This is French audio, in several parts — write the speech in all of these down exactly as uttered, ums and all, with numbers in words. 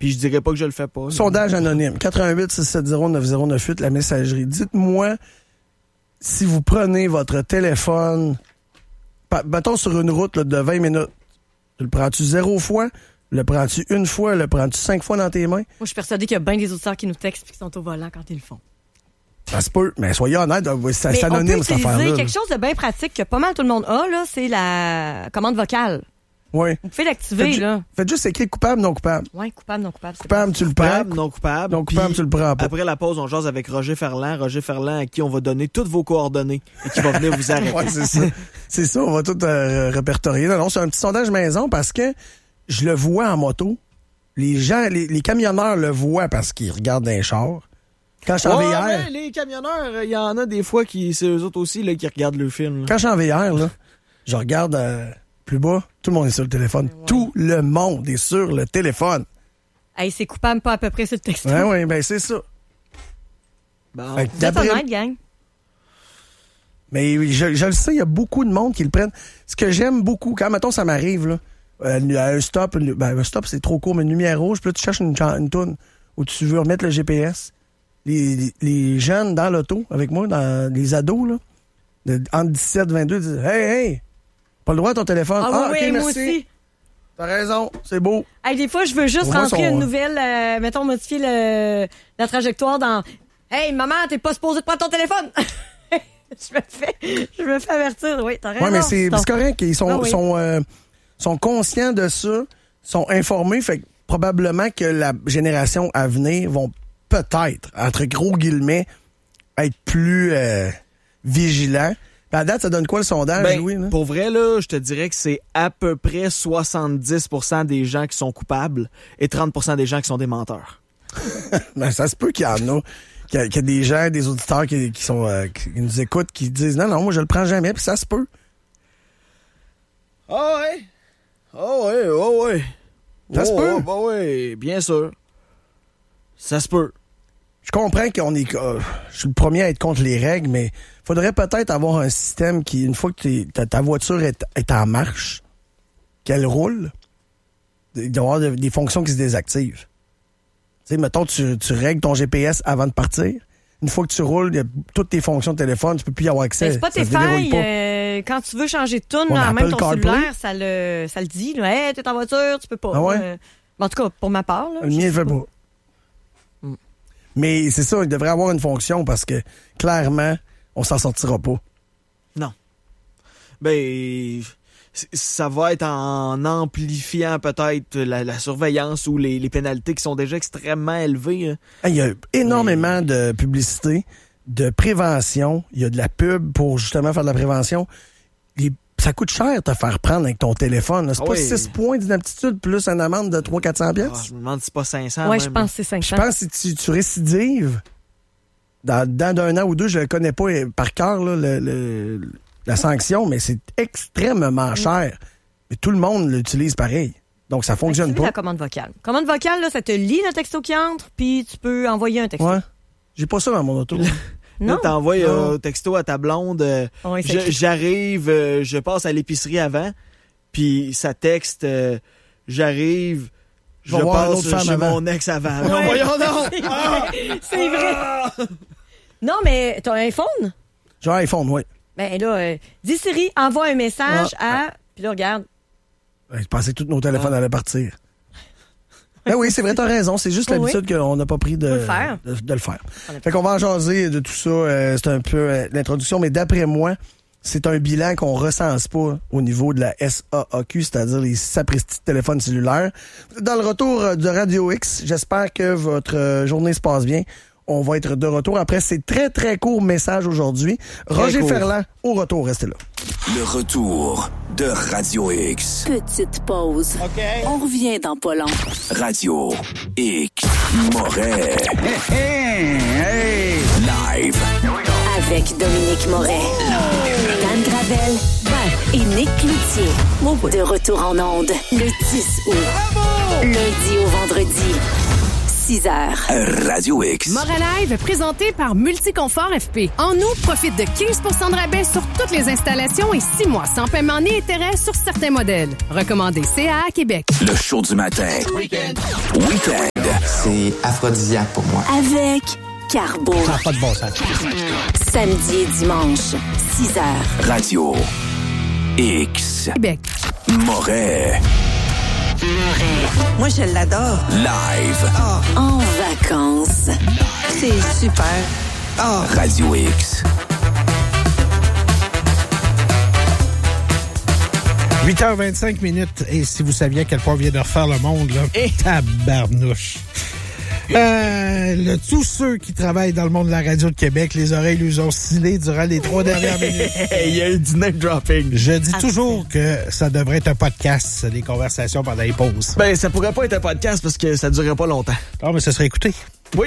Puis je dirais pas que je le fais pas. Sondage anonyme. quatre un huit six sept zéro neuf zéro neuf huit, la messagerie. Dites-moi si vous prenez votre téléphone, mettons sur une route là, de vingt minutes, le prends-tu zéro fois? Le prends-tu une fois? Le prends-tu cinq fois dans tes mains? Moi, je suis persuadée qu'il y a bien des auditeurs qui nous textent et qui sont au volant quand ils le font. Ça se peut, mais soyez honnête, c'est mais anonyme cette affaire-là. On peut utiliser quelque chose de bien pratique que pas mal tout le monde a, là, c'est la commande vocale. Oui. Vous pouvez l'activer, faites là. Ju- faites juste écrire coupable, non coupable. Oui, coupable, non coupable. Coupable, tu le Coupable, prends. non coupable. Non coupable, Puis, tu le prends pas. Après la pause, on jase avec Roger Ferland. Roger Ferland à qui on va donner toutes vos coordonnées et qui va venir vous arrêter. Oui, c'est ça. C'est ça, on va tout euh, répertorier. Non, non, c'est un petit sondage maison parce que je le vois en moto. Les gens, les, les camionneurs le voient parce qu'ils regardent dans les chars. Quand je suis en ouais, V R... ouais, les camionneurs, il y en a des fois qui, c'est eux autres aussi là, qui regardent le film. Là. Quand je suis en V R, là, je regarde euh, plus bas, tout le monde est sur le téléphone. Ouais. Tout le monde est sur le téléphone. Hey, c'est coupable pas à peu près sur le texte. Oui, oui, ben c'est ça. Bon. Fait, vous êtes honnête, gang. Mais je, je le sais, il y a beaucoup de monde qui le prennent. Ce que j'aime beaucoup, quand, mettons, ça m'arrive, là, euh, à un stop, ben, un stop, c'est trop court, mais une lumière rouge, puis là, tu cherches une, une toune où tu veux remettre le G P S. Les, les, les jeunes dans l'auto, avec moi, dans les ados, là, de, entre dix-sept et vingt-deux, disent « Hey, hey, pas le droit à ton téléphone. » Ah, ah oui, OK, oui, merci. Moi aussi. T'as raison, c'est beau. Hey, des fois, je veux juste Pour rentrer moi, son... une nouvelle, euh, mettons, modifier le, la trajectoire dans « Hey, maman, t'es pas supposé de prendre ton téléphone! » Je me fais je me fais avertir, oui, t'as raison. Oui, mais c'est, c'est correct, ils sont, ah, oui. sont, euh, sont conscients de ça, sont informés, fait que probablement que la génération à venir vont peut-être, entre gros guillemets, être plus euh, vigilants. À date, ça donne quoi le sondage, ben, Louis? Là? Pour vrai, là, je te dirais que c'est à peu près soixante-dix pour cent des gens qui sont coupables et trente pour cent des gens qui sont des menteurs. Ben, ça se peut qu'il y en a. Qu'il y a, qu'il y a des gens, des auditeurs qui, qui, sont, euh, qui nous écoutent, qui disent « Non, non, moi, je le prends jamais. » Puis ça se peut. Ah oh, ouais? Ah oh, ouais, ah oh, ouais. Ça oh, se peut. Oh, bah ouais, bien sûr. Ça se peut. Je comprends qu'on est... Euh, je suis le premier à être contre les règles, mais faudrait peut-être avoir un système qui, une fois que ta, ta voiture est, est en marche, qu'elle roule, il doit y avoir des fonctions qui se désactivent. Tu sais, mettons, tu, tu règles ton G P S avant de partir. Une fois que tu roules, il y a toutes tes fonctions de téléphone, tu peux plus y avoir accès. C'est pas tes failles. Euh, quand tu veux changer de tune, là, même ton cellulaire, ça le, ça le dit. Là, hey, t'es en voiture, tu peux pas. Ah ouais? Euh, en tout cas, pour ma part. Là, le mien ne fait pas. Mm. Mais c'est ça, il devrait avoir une fonction parce que, clairement, on s'en sortira pas. Non. Ben... ça va être en amplifiant peut-être la, la surveillance ou les, les pénalités qui sont déjà extrêmement élevées. Il y a énormément oui. de publicité, de prévention. Il y a de la pub pour justement faire de la prévention. Les, ça coûte cher de te faire prendre avec ton téléphone. C'est ah pas oui. six points d'inaptitude plus une amende de trois cents à quatre cents piastres. Ah, je me demande si c'est pas cinq cents. Oui, même. je pense que c'est cinq cents. Je pense que si tu, tu récidives, dans, dans d'un an ou deux, je ne connais pas par cœur là, le... le la sanction, mais c'est extrêmement cher. Mais tout le monde l'utilise pareil. Donc, ça fonctionne Activez pas. la commande vocale. Commande vocale, là, ça te lit le texto qui entre, puis tu peux envoyer un texto. Ouais. J'ai pas ça dans mon auto. Là, t'envoies un euh, texto à ta blonde. Euh, oui, je, j'arrive, euh, je passe à l'épicerie avant, puis ça texte, euh, j'arrive, je passe chez mon ex avant. Ouais. Non, voyons donc! C'est vrai. C'est vrai. Non, mais t'as un iPhone? J'ai un iPhone, oui. Ben là, euh, dis Siri, envoie un message ah, à... Puis là, regarde. Je pensais que tous nos téléphones ah. allaient partir. Ben oui, c'est vrai, t'as raison. C'est juste l'habitude oui. qu'on n'a pas pris de le faire. De, de le faire. Fait qu'on va en jaser de tout ça. Euh, c'est un peu euh, l'introduction, mais d'après moi, c'est un bilan qu'on recense pas au niveau de la S A A Q, c'est-à-dire les sapristis de téléphones cellulaires. Dans le retour de Radio X, j'espère que votre euh, journée se passe bien. On va être de retour après ces très, très courts messages aujourd'hui. Très Roger court. Ferland, au retour, restez là. Le retour de Radio X. Petite pause. OK. On revient dans pas long. Radio X Moret. Hey, hey, hey. Live. Avec Dominique Moret. Dan Gravel. Ben, et Nick Cloutier. Oh oui. De retour en onde. Le dix août. Bravo! Lundi au vendredi. six heures. Radio X. Moret Live, présenté par Multiconfort F P. En août, profite de quinze pour cent de rabais sur toutes les installations et six mois sans paiement ni intérêt sur certains modèles. Recommandé C A A Québec. Le show du matin. Week-end. Week-end. C'est aphrodisiaque pour moi. Avec Carbo. Ça n'a pas de bon sens. Samedi et dimanche, six heures. Radio X. Québec. Moret. Moi, je l'adore. Live. Oh. En vacances. C'est super. Oh. Radio X. huit heures vingt-cinq minutes. Et si vous saviez à quel point on vient de refaire le monde, là, Eh. tabarnouche. Euh, le, tous ceux qui travaillent dans le monde de la radio de Québec, les oreilles lui ont ciné durant les trois dernières minutes. Il y a eu du name dropping. Je dis toujours que ça devrait être un podcast, les conversations pendant les pauses. Ben, ça pourrait pas être un podcast parce que ça durerait pas longtemps. Ah, mais ça serait écouté. Oui.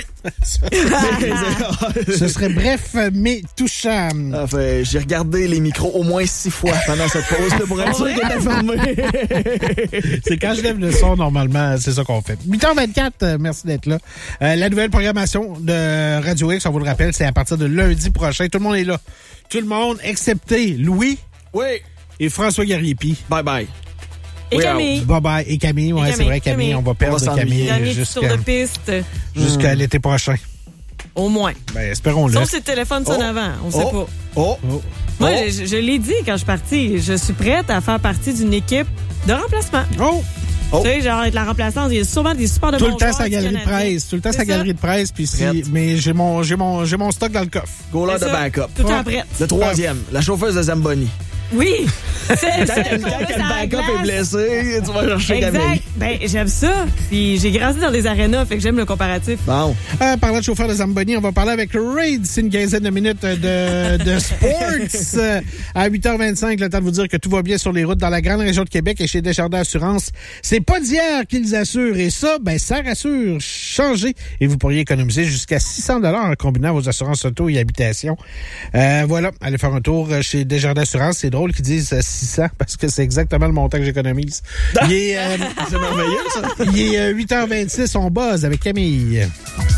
Ce serait bref, mais touchant. Enfin, j'ai regardé les micros au moins six fois pendant cette pause là, pour être sûr qu'il était fermé. C'est quand je lève le son, normalement, c'est ça qu'on fait. huit heures vingt-quatre, euh, merci d'être là. Euh, la nouvelle programmation de Radio X, on vous le rappelle, c'est à partir de lundi prochain. Tout le monde est là. Tout le monde, excepté Louis Oui. et François Gariepi. Bye bye. Et Oui, Camille. Bye bye. Et Camille, ouais, Et c'est vrai, Camille, Camille, Camille. on va perdre On va Camille Dernier petit tour jusqu'à de piste, jusqu'à Hmm. l'été prochain. au moins. Ben, espérons-le. Sauf si le téléphone sonne Oh. avant, on sait Oh. pas. Oh. Oh. Moi, Oh. je, je l'ai dit quand je suis partie, je suis prête à faire partie d'une équipe de remplacement. Oh! Oh. Tu sais, genre être la remplaçante, il y a sûrement des super de Tout bons le temps joueurs sa du galerie de Canadien. presse. Tout le temps C'est sa ça. galerie de presse. Puis si, Prête. mais j'ai mon, j'ai mon, j'ai mon stock dans le coffre. Goaler C'est de ça. backup. Tout Ouais. en prête. Le troisième, la chauffeuse de Zamboni. Oui! C'est Quand ça, quand qu'on veut le sur la backup est glace. blessé, tu vas chercher Camille. Exact. Ben, j'aime ça. Puis j'ai grandi dans des arénas, fait que j'aime le comparatif. Bon. Euh, parlant de chauffeur de Zamboni, on va parler avec Ray d'ici une quinzaine de minutes de, de sports. Euh, à huit heures vingt-cinq, le temps de vous dire que tout va bien sur les routes dans la grande région de Québec et chez Desjardins Assurance. C'est pas d'hier qu'ils assurent et ça, ben, ça rassure. Changez et vous pourriez économiser jusqu'à six cents dollars en combinant vos assurances auto et habitation. Euh, voilà, allez faire un tour chez Desjardins Assurance. C'est drôle qu'ils disent euh, six cents parce que c'est exactement le montant que j'économise. Il est, euh, C'est merveilleux, ça. il est euh, huit heures vingt-six, on buzz avec Camille.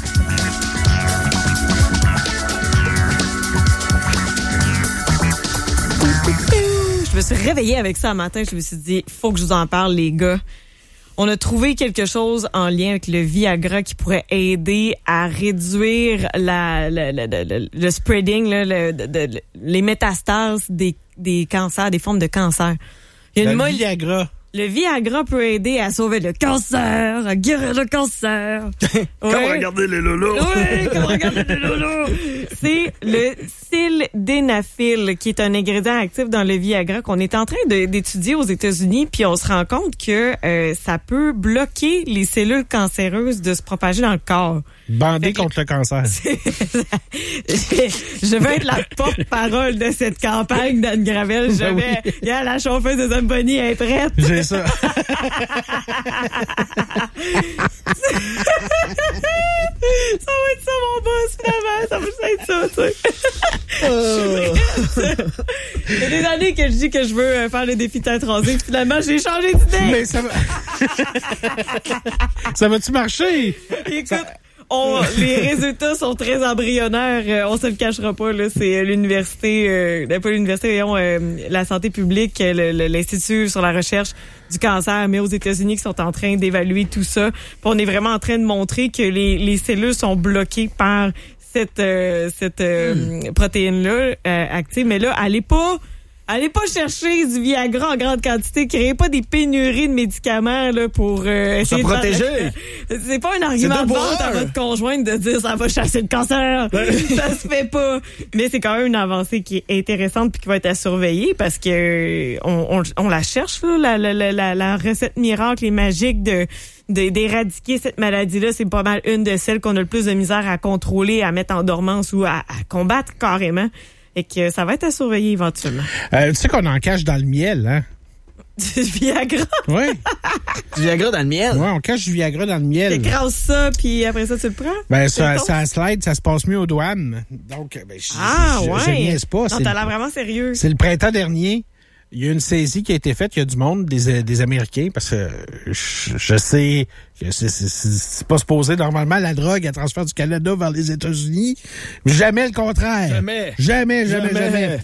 Je me suis réveillée avec ça un matin. Je me suis dit, faut que je vous en parle, les gars. On a trouvé quelque chose en lien avec le Viagra qui pourrait aider à réduire la, la, la, la- la- le spreading, là, le- de- de- les métastases des, des cancers, des formes de cancer. Il y a Le une molle- Viagra. Le Viagra peut aider à sauver le cancer, à guérir le cancer. Comme Ouais. regarder les lolos. Oui, comme regarder les lolos. C'est le sildenafil qui est un ingrédient actif dans le Viagra qu'on est en train de- d'étudier aux États-Unis, puis on se rend compte que euh, ça peut bloquer les cellules cancéreuses de se propager dans le corps. Bandé contre le cancer. Je veux être la porte-parole de cette campagne d'Anne Gravel. Je Ben oui. vais, il y a la chauffeuse de Zamboni, elle est prête. C'est ça. Ça va être ça, mon boss, finalement. Ça va être ça, tu sais. Il y a des années que je dis que je veux euh, faire le défi tête rasée. Finalement, j'ai changé d'idée. Mais ça va. Ça va-tu marcher? Écoute, on, les résultats sont très embryonnaires. Euh, on se le cachera pas. Là, c'est l'université, euh, pas l'université, voyons, euh, la santé publique, le- le- l'institut sur la recherche du cancer, mais aux États-Unis qui sont en train d'évaluer tout ça. Puis on est vraiment en train de montrer que les, les cellules sont bloquées par cette euh, cette euh, protéine-là euh, active. Mais là, allez pas. Allez pas chercher du Viagra en grande quantité. Créez pas des pénuries de médicaments là, pour euh, essayer de protéger. C'est pas un argument C'est de deux vente pour à un. votre conjointe de dire ça va chasser le cancer. Ça se fait pas. Mais c'est quand même une avancée qui est intéressante puis qui va être à surveiller parce que euh, on, on, on la cherche là, la, la, la, la, la recette miracle et magique de de- d'éradiquer cette maladie-là. C'est pas mal une de celles qu'on a le plus de misère à contrôler, à mettre en dormance ou à, à combattre carrément. Et que ça va être à surveiller éventuellement. Euh, tu sais qu'on en cache dans le miel, hein? Du Viagra. Oui. Du Viagra dans le miel. Ouais, on cache du Viagra dans le miel. T'écrases ça, puis après ça, tu le prends? Ben, C'est ça, ton- ça slide, ça se passe mieux aux douanes. Donc, ben, je, Ah, je, ouais. je niaise pas. Non, C'est t'as le- l'air vraiment sérieux. C'est le printemps dernier. Il y a une saisie qui a été faite. Il y a du monde, des, des Américains, parce que je, je sais que c'est, c'est, c'est, c'est pas supposé. Normalement, la drogue, elle transfère du Canada vers les États-Unis. Jamais le contraire. Jamais. Jamais, jamais, Jamais. jamais.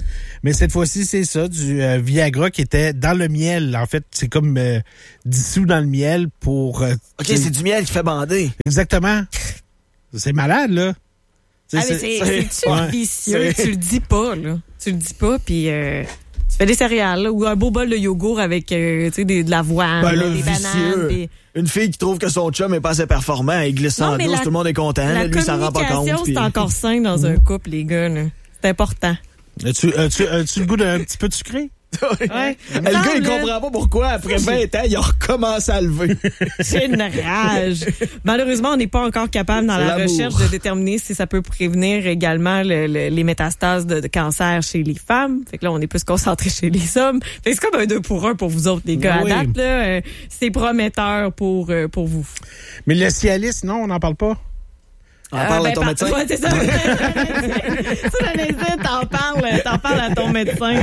Mais cette fois-ci, c'est ça, du euh, Viagra qui était dans le miel. En fait, c'est comme euh, dissous dans le miel pour... Euh, OK, c'est du miel qui fait bander. Exactement. C'est malade, là. Ah, mais c'est, c'est, c'est ouais. vicieux. Tu le dis pas, là. Tu le dis pas, puis euh, tu fais des céréales, là, ou un beau bol de yogourt avec euh, tu sais, des, de l'avoine, Ben, là, des vicieux. bananes. Pis... Une fille qui trouve que son chum est pas assez performant, elle glisse en douce, tout le monde est content. La Lui, ça rend pas compte. La communication, Puis... c'est encore sain dans un couple, les gars. Là. C'est important. As-tu, as-tu, as-tu le goût d'un petit peu de sucré? Ouais. Le gars, il comprend pas pourquoi, après vingt ans, il a recommencé à lever. C'est une rage. Malheureusement, on n'est pas encore capable dans C'est la l'amour. recherche de déterminer si ça peut prévenir également le, le, les métastases de, de cancer chez les femmes. Fait que là, on est plus concentré chez les hommes. Fait que c'est comme un deux pour un pour vous autres, les gars. Oui. À date, là, euh, c'est prometteur pour, euh, pour vous. Mais le Cialis, non, on n'en parle pas. On en parle Euh, à ton ben, médecin. Ouais, c'est ça. Ça, j'allais dire, t'en parles, t'en parles à ton médecin.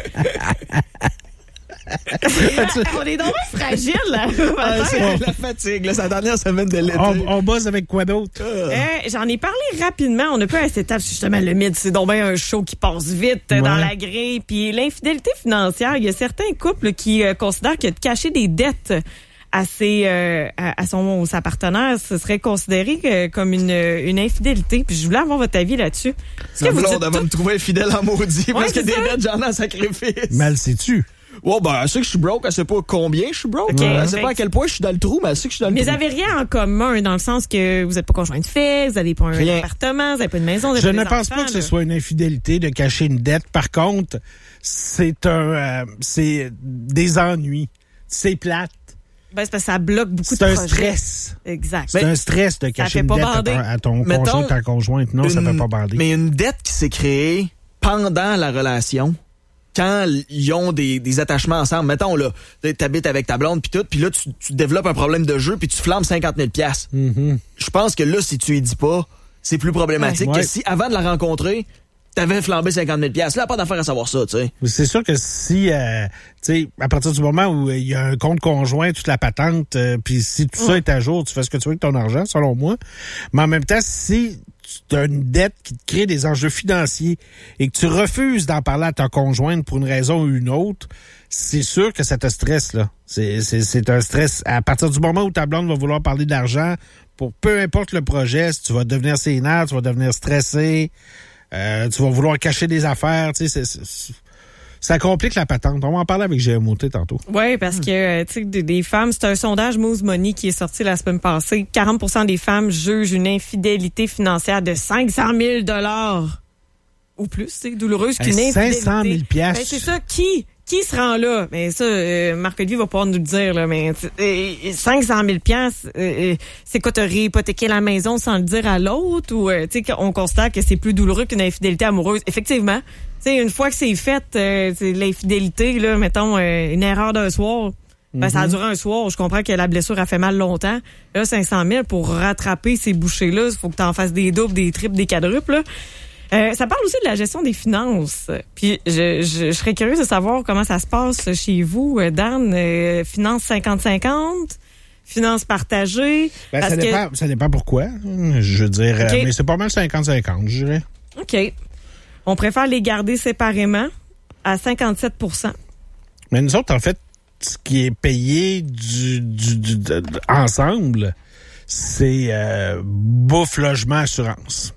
On est donc fragile, là. Ah, c'est la fatigue, là, c'est la dernière semaine de l'été. On, on bosse avec quoi d'autre? Euh, j'en ai parlé rapidement. On a pas à cette étape, justement, le mythe. C'est donc bien un show qui passe vite euh, Ouais. dans la grille. Puis l'infidélité financière, il y a certains couples qui euh, considèrent que de cacher des dettes à ses euh, à, à son sa partenaire, ce serait considéré que, comme une, une infidélité. Puis je voulais avoir votre avis là-dessus. Est-ce Ma que vous blonde, dites elle va tout- me trouver fidèle en maudit Ouais, parce que c'est des ça. dettes, j'en ai en sacrifice. Mal sais-tu? Ouais, ben, elle sait que je suis broke, elle sait pas combien je suis broke. Ok, Elle sait fait pas à que- quel point je suis dans le trou, mais elle sait que je suis dans le Mais vous trou. avez rien en commun dans le sens que vous n'êtes pas conjoint de fait, vous n'avez pas un Rien. appartement, vous n'avez pas une maison, vous avez Je pas ne des pense enfants, pas que ce là. soit une infidélité de cacher une dette. Par contre, c'est un, euh, c'est des ennuis. C'est plate. Ben, c'est parce que ça bloque beaucoup C'est de un projets. stress. Exact. C'est un stress de fait cacher une pas dette à bander. ton, à ton Mettons, conjoint, ta conjointe. Non, ça Une- fait pas bander. Mais une dette qui s'est créée pendant la relation, quand ils ont des, des attachements ensemble. Mettons, là, t'habites avec ta blonde puis tout, puis là, tu, tu développes un problème de jeu puis tu flammes cinquante mille piastres. Mhm. Je pense que là, si tu y dis pas, c'est plus problématique Ouais. que si, avant de la rencontrer, t'avais flambé cinquante mille piastres. Là, pas d'affaire à savoir ça, tu sais. Mais c'est sûr que si, euh, tu sais, à partir du moment où il y a un compte conjoint, toute la patente, euh, puis si tout ça est à jour, tu fais ce que tu veux avec ton argent, selon moi. Mais en même temps, si tu as une dette qui te crée des enjeux financiers et que tu refuses d'en parler à ta conjointe pour une raison ou une autre, c'est sûr que ça te stresse, là. C'est, c'est, c'est un stress. À partir du moment où ta blonde va vouloir parler d'argent, pour peu importe le projet, si tu vas devenir sénat, tu vas devenir stressé, euh, tu vas vouloir cacher des affaires, tu sais, c'est, c'est, ça complique la patente. On va en parler avec G M O T tantôt. Oui, parce que, euh, tu sais, des, des femmes, c'est un sondage Moose Money qui est sorti la semaine passée. quarante pour cent des femmes jugent une infidélité financière de cinq cent mille dollars ou plus. C'est douloureuse qu'une Hey, infidélité. cinq cent mille piastres. Ben, c'est ça. Qui, qui se rend là? Ben, ça, euh, Marc-Olivier va pouvoir nous le dire, là, mais euh, cinq cent mille piastres, euh, c'est quoi, t'as réhypothéqué la maison sans le dire à l'autre? Ou, euh, tu sais, on constate que c'est plus douloureux qu'une infidélité amoureuse. Effectivement. Tu sais, une fois que c'est fait, euh, c'est l'infidélité, là, mettons, euh, une erreur d'un soir, ben, ça a duré un soir. Je comprends que la blessure a fait mal longtemps. Là, cinq cent mille pour rattraper ces bouchées-là, il faut que tu en fasses des doubles, des triples, des quadruples, là. Euh, ça parle aussi de la gestion des finances. Puis je, je, je serais curieuse de savoir comment ça se passe chez vous, euh, Dan. Euh, finances cinquante cinquante, finances partagées. Ben, parce ça, que- dépend, ça dépend pourquoi. Je veux dire, euh, Ok. mais c'est pas mal cinquante cinquante, je dirais. OK. On préfère les garder séparément à cinquante-sept pour cent. Mais nous autres, en fait, ce qui est payé du, du, du- de- de- ensemble, c'est euh, bouffe, logement, assurance.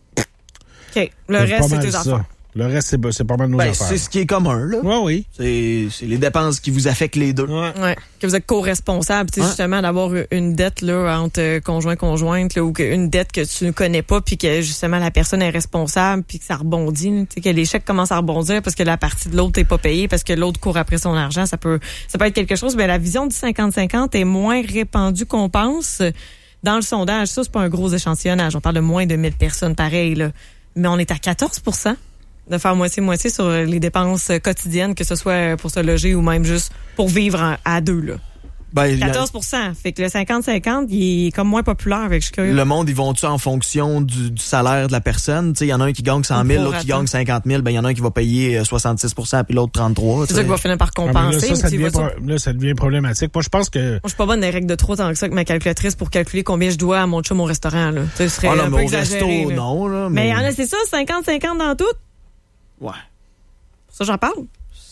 OK. Le C'est reste, pas c'est mal tes ça. affaires. Le reste, c'est, c'est pas mal nos Ben, affaires. c'est ce qui est commun, là. Oui, oui. C'est, c'est les dépenses qui vous affectent les deux. Ouais. Ouais, que vous êtes co-responsable, tu sais, Ouais. justement, d'avoir une dette là entre euh, conjoint conjointe là, ou que, une dette que tu ne connais pas puis que justement la personne est responsable puis que ça rebondit, là, tu sais, que l'échec commence à rebondir parce que la partie de l'autre n'est pas payée parce que l'autre court après son argent, ça peut ça peut être quelque chose. Mais la vision du cinquante cinquante est moins répandue qu'on pense. Dans le sondage, ça c'est pas un gros échantillonnage, on parle de moins de mille personnes pareil là, mais on est à quatorze pour cent de faire moitié-moitié sur les dépenses quotidiennes, que ce soit pour se loger ou même juste pour vivre en- à deux. Là. Ben, la- quatorze pour cent. Fait que le cinquante cinquante, il est comme moins populaire. Fait que je suis curieux. le monde, ils vont-tu en fonction du, du salaire de la personne? Tu sais, il y en a un qui gagne cent mille, Au l'autre qui prorata. gagne cinquante mille. Ben, il y en a un qui va payer euh, soixante-six pour cent puis l'autre trente-trois. C'est ça qui va finir par Ah, mais compenser. là, ça, ça mais tu devient, vas sur- pro- là, ça devient problématique. Moi, je pense que... Moi, je suis pas bonne des règles de trop tant que ça avec ma calculatrice pour calculer combien je dois à mon chum au restaurant. Là. Tu sais, ce serait Ah, non, un mais peu au exagéré. resto, là. non, là. Mais Mais, il y en a, c'est ça, cinquante cinquante dans tout. ouais. Ça, j'en parle.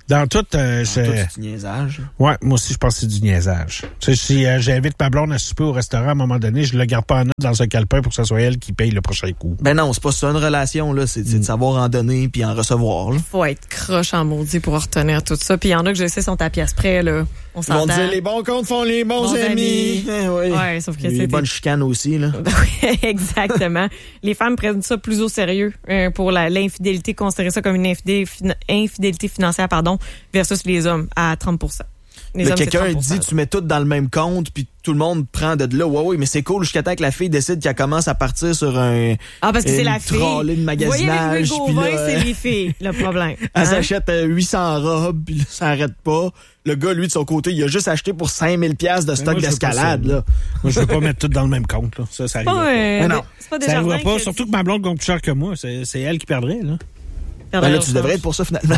Dans tout, euh, Dans je... tout, c'est du niaisage. Ouais, moi aussi, je pense que c'est du niaisage. Tu sais, si euh, j'invite ma blonde à souper au restaurant, à un moment donné, je le garde pas en note dans un calepin pour que ce soit elle qui paye le prochain coup. Ben non, c'est pas ça une relation, là. C'est, c'est de savoir en donner puis en recevoir, là. Faut être croche en maudit pour retenir tout ça. Puis il y en a que je sais sont à pièce près, là. On Ils vont s'entend. dire les bons comptes font les bons, Bons amis. amis. Eh oui. Ouais, sauf que Les c'est bonnes des- chicanes aussi, là. Oui, exactement. Les femmes prennent ça plus au sérieux euh, pour la, l'infidélité, considérer ça comme une infidélité, fin- infidélité financière, pardon, versus les hommes à trente pour cent. Les Là, hommes, c'est quelqu'un trente pour cent. dit tu mets tout dans le même compte puis tout le monde prend de là. Ouais, oui, mais c'est cool jusqu'à temps que la fille décide qu'elle commence à partir sur un Ah, parce que c'est une la fille. trolley de Vous voyez, magasinage. avec puis Gauvin, là, c'est les filles, le problème. Elle Hein? s'achète euh, huit cents robes, puis là, ça arrête pas. Le gars, lui, de son côté, il a juste acheté pour cinq mille piastres de stock moi, je veux pas d'escalade. ça, Là. Moi, je veux pas mettre tout dans le même compte, là. Ça, ça Pas, arrivera pas. euh, Mais non. c'est pas des Ça jardins arrivera pas, que- surtout que ma blonde compte plus cher que moi. C'est, c'est elle qui perdrait, là. Ben là, tu devrais être pour ça, finalement.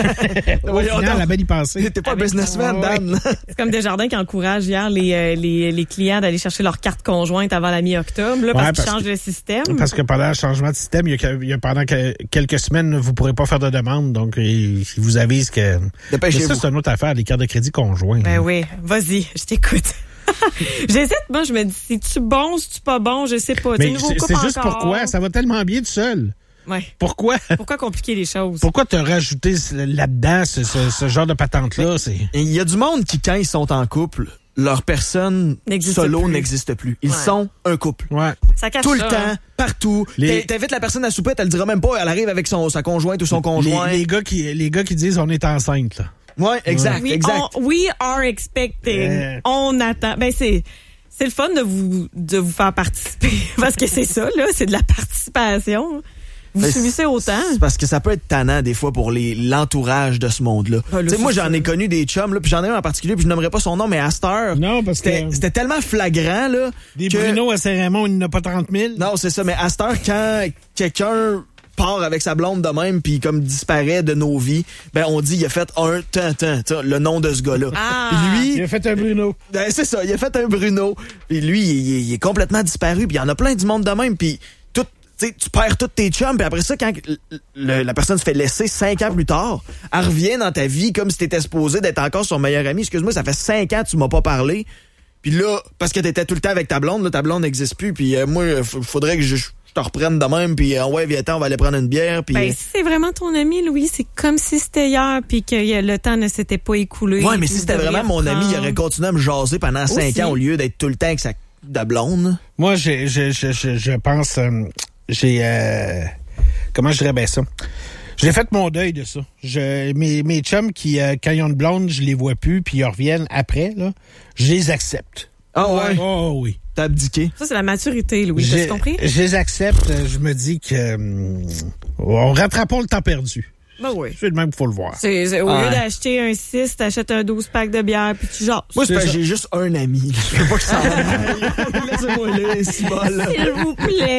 Au Voyons final, donc. la belle y penser. T'es pas un Avec- businessman, Ah ouais. Dan. C'est comme Desjardins qui encourage hier les, euh, les, les clients d'aller chercher leur carte conjointe avant la mi-octobre, là, parce Ouais, qu'ils parce changent que- le système. Parce que pendant le changement de système, il y a, il y a pendant que- quelques semaines, vous pourrez pas faire de demande. Donc, ils ils vous avisent que... Mais Dépêchez-vous. ça, c'est une autre affaire, les cartes de crédit conjoints. Ben oui, vas-y, je t'écoute. J'hésite, moi, je me dis, c'est-tu bon, c'est-tu pas bon, je sais pas. Tu sais, Mais nouveau c'est, couple c'est juste encore. pourquoi. Ça va tellement bien tout seul. Ouais. Pourquoi? Pourquoi compliquer les choses? Pourquoi te rajouter là-dedans ce, ce, ce genre de patente-là? C'est... Il y a du monde qui, quand ils sont en couple, leur personne N'existe solo plus. n'existe plus. Ils Ouais. sont un couple. Ouais. Ça cache Tout le ça, temps, hein. partout. Les- T'in- T'invites la personne à souper, elle le dira même pas. Elle arrive avec son, sa conjointe ou son conjoint. Les, les, gars qui, les gars qui disent on est enceinte, là. Ouais, exact, We, exact. on- we are expecting. Euh. On attend. Ben, c'est, c'est le fun de vous, de vous faire participer. Parce que c'est ça, là. C'est de la participation. Vous Ben, subissez autant. C'est parce que ça peut être tannant des fois pour les l'entourage de ce monde-là. Ah, là, Tu sais, moi c'est j'en ça. ai connu des chums là, puis j'en ai un en particulier, puis je nommerai pas son nom, mais à cette heure, Non, parce c'était que c'était tellement flagrant là. des que- Bruno à Saint-Raymond, il n'a pas trente mille. Non, c'est ça, mais à cette heure quand quelqu'un part avec sa blonde de même puis comme disparaît de nos vies, ben on dit il a fait un tant tant, tu sais, le nom de ce gars-là. Ah. Puis lui, Il a fait un Bruno. ben, c'est ça, il a fait un Bruno. Puis lui, il, il- il est complètement disparu. Puis il y en a plein du monde de même. Puis tout, tu sais, tu perds tous tes chums. Puis après ça, quand le- le- la personne se fait laisser cinq ans plus tard, elle revient dans ta vie comme si t'étais supposé d'être encore son meilleur ami. Excuse-moi, ça fait cinq ans que tu m'as pas parlé. Puis là, parce que t'étais tout le temps avec ta blonde, là, ta blonde n'existe plus. Puis euh, moi, il faudrait que je, je te reprenne de même. Puis euh, ouais, viens-t'en, on va aller prendre une bière. Puis Ben, si c'est vraiment ton ami, Louis, c'est comme si c'était hier puis que y a- le temps ne s'était pas écoulé. ouais, mais puis si vous c'était devriez vraiment mon ami, il reprendre. aurait continué à me jaser pendant cinq Aussi. ans au lieu d'être tout le temps avec sa de blonde. Moi, j'ai, je, je, je, je pense, euh, j'ai, euh, comment je dirais bien ça? J'ai fait mon deuil de ça. Je, mes, mes chums qui, euh, quand ils ont une blonde, je les vois plus, puis ils reviennent après, là, je les accepte. Ah ouais? Oh oui. T'as abdiqué. Ça, c'est la maturité, Louis. J'ai- T'as compris? Je les accepte. Je me dis que hum, on rattrape pas le temps perdu. Ben oui. C'est le même qu'il faut le voir. C'est, c'est- au Ouais. lieu d'acheter un six, t'achètes un douze pack de bière puis tu jases. Moi, c'est C'est parce que ça. j'ai juste un ami. Je veux pas que ça aille. Laissez-moi là, c'est bon, là. S'il vous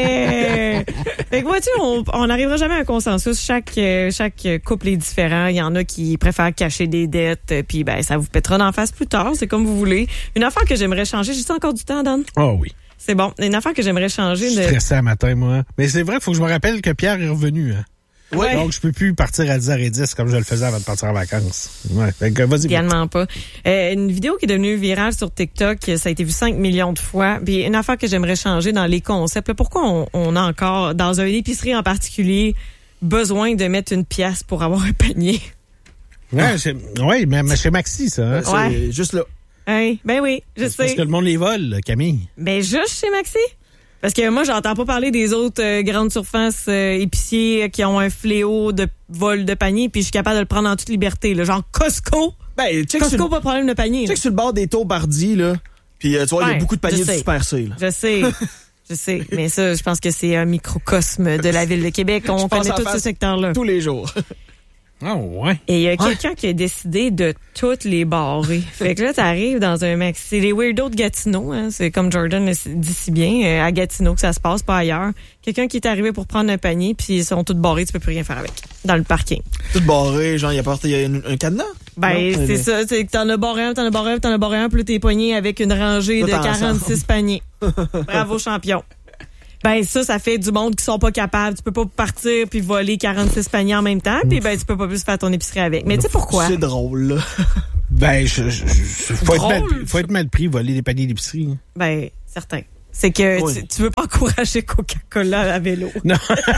plaît. Fait que vois-tu, on on n'arrivera jamais à un consensus. Chaque euh, chaque couple est différent. Il y en a qui préfèrent cacher des dettes, euh, puis ben ça vous pètera d'en face plus tard. C'est comme vous voulez. Une affaire que j'aimerais changer. J'ai encore du temps, Dan. Oh oui. C'est bon. Une affaire que j'aimerais Je changer. suis De... stressé à matin, moi. Mais c'est vrai qu'il faut que je me rappelle que Pierre est revenu. Hein. Ouais. Donc, je peux plus partir à dix heures dix comme je le faisais avant de partir en vacances. Ouais. Fait que, vas-y. Idéalement pas. Euh, une vidéo qui est devenue virale sur TikTok, ça a été vu cinq millions de fois. Puis une affaire que j'aimerais changer dans les concepts. Là, pourquoi on, on a encore, dans une épicerie en particulier, besoin de mettre une pièce pour avoir un panier? Ouais, c'est- ouais, mais mais chez Maxi, ça. Hein? C'est Ouais. juste là. Hein? Ben oui, je C'est parce sais. que le monde les vole, là, Camille. Ben juste chez Maxi. Parce que moi, j'entends pas parler des autres euh, grandes surfaces euh, épiciers qui ont un fléau de vol de panier, puis je suis capable de le prendre en toute liberté. Là. Genre Costco. Ben, check sur, Costco, le, pas de problème de panier. là. check sur le bord des taux Bardi, là. Puis, euh, tu vois, il y Ouais, a beaucoup de paniers je de sais. Super C, là. Je sais. Je sais. Mais ça, je pense que c'est un microcosme de la ville de Québec. On Je pense connaît en tout face ce secteur-là. Tous les jours. Ah ouais. Et il y a quelqu'un qui a décidé de toutes les barrer. Fait que là, t'arrives dans un maxi. C'est les weirdos de Gatineau, hein. C'est comme Jordan le dit si bien, euh, à Gatineau que ça se passe, pas ailleurs. Quelqu'un qui est arrivé pour prendre un panier, puis ils sont tous barrés, tu peux plus rien faire avec. Dans le parking. Tout barré, genre, il a porté il y a un, un cadenas. Ben, Non? c'est Euh, ça. C'est que t'en as barré un, t'en as barré un, t'en as barré un, puis là, t'es poigné avec une rangée Tout de ensemble. quarante-six paniers. Bravo, champion. Ben ça, ça fait du monde qui sont pas capables. Tu peux pas partir puis voler quarante-six paniers en même temps, puis ben tu peux pas plus faire ton épicerie avec. Mais tu sais pourquoi? C'est drôle, là. Ben, je, je, je, faut, être mal, faut être mal pris, voler des paniers d'épicerie. Ben, certain. C'est que oui. tu, tu veux pas encourager Coca-Cola à vélo. Non.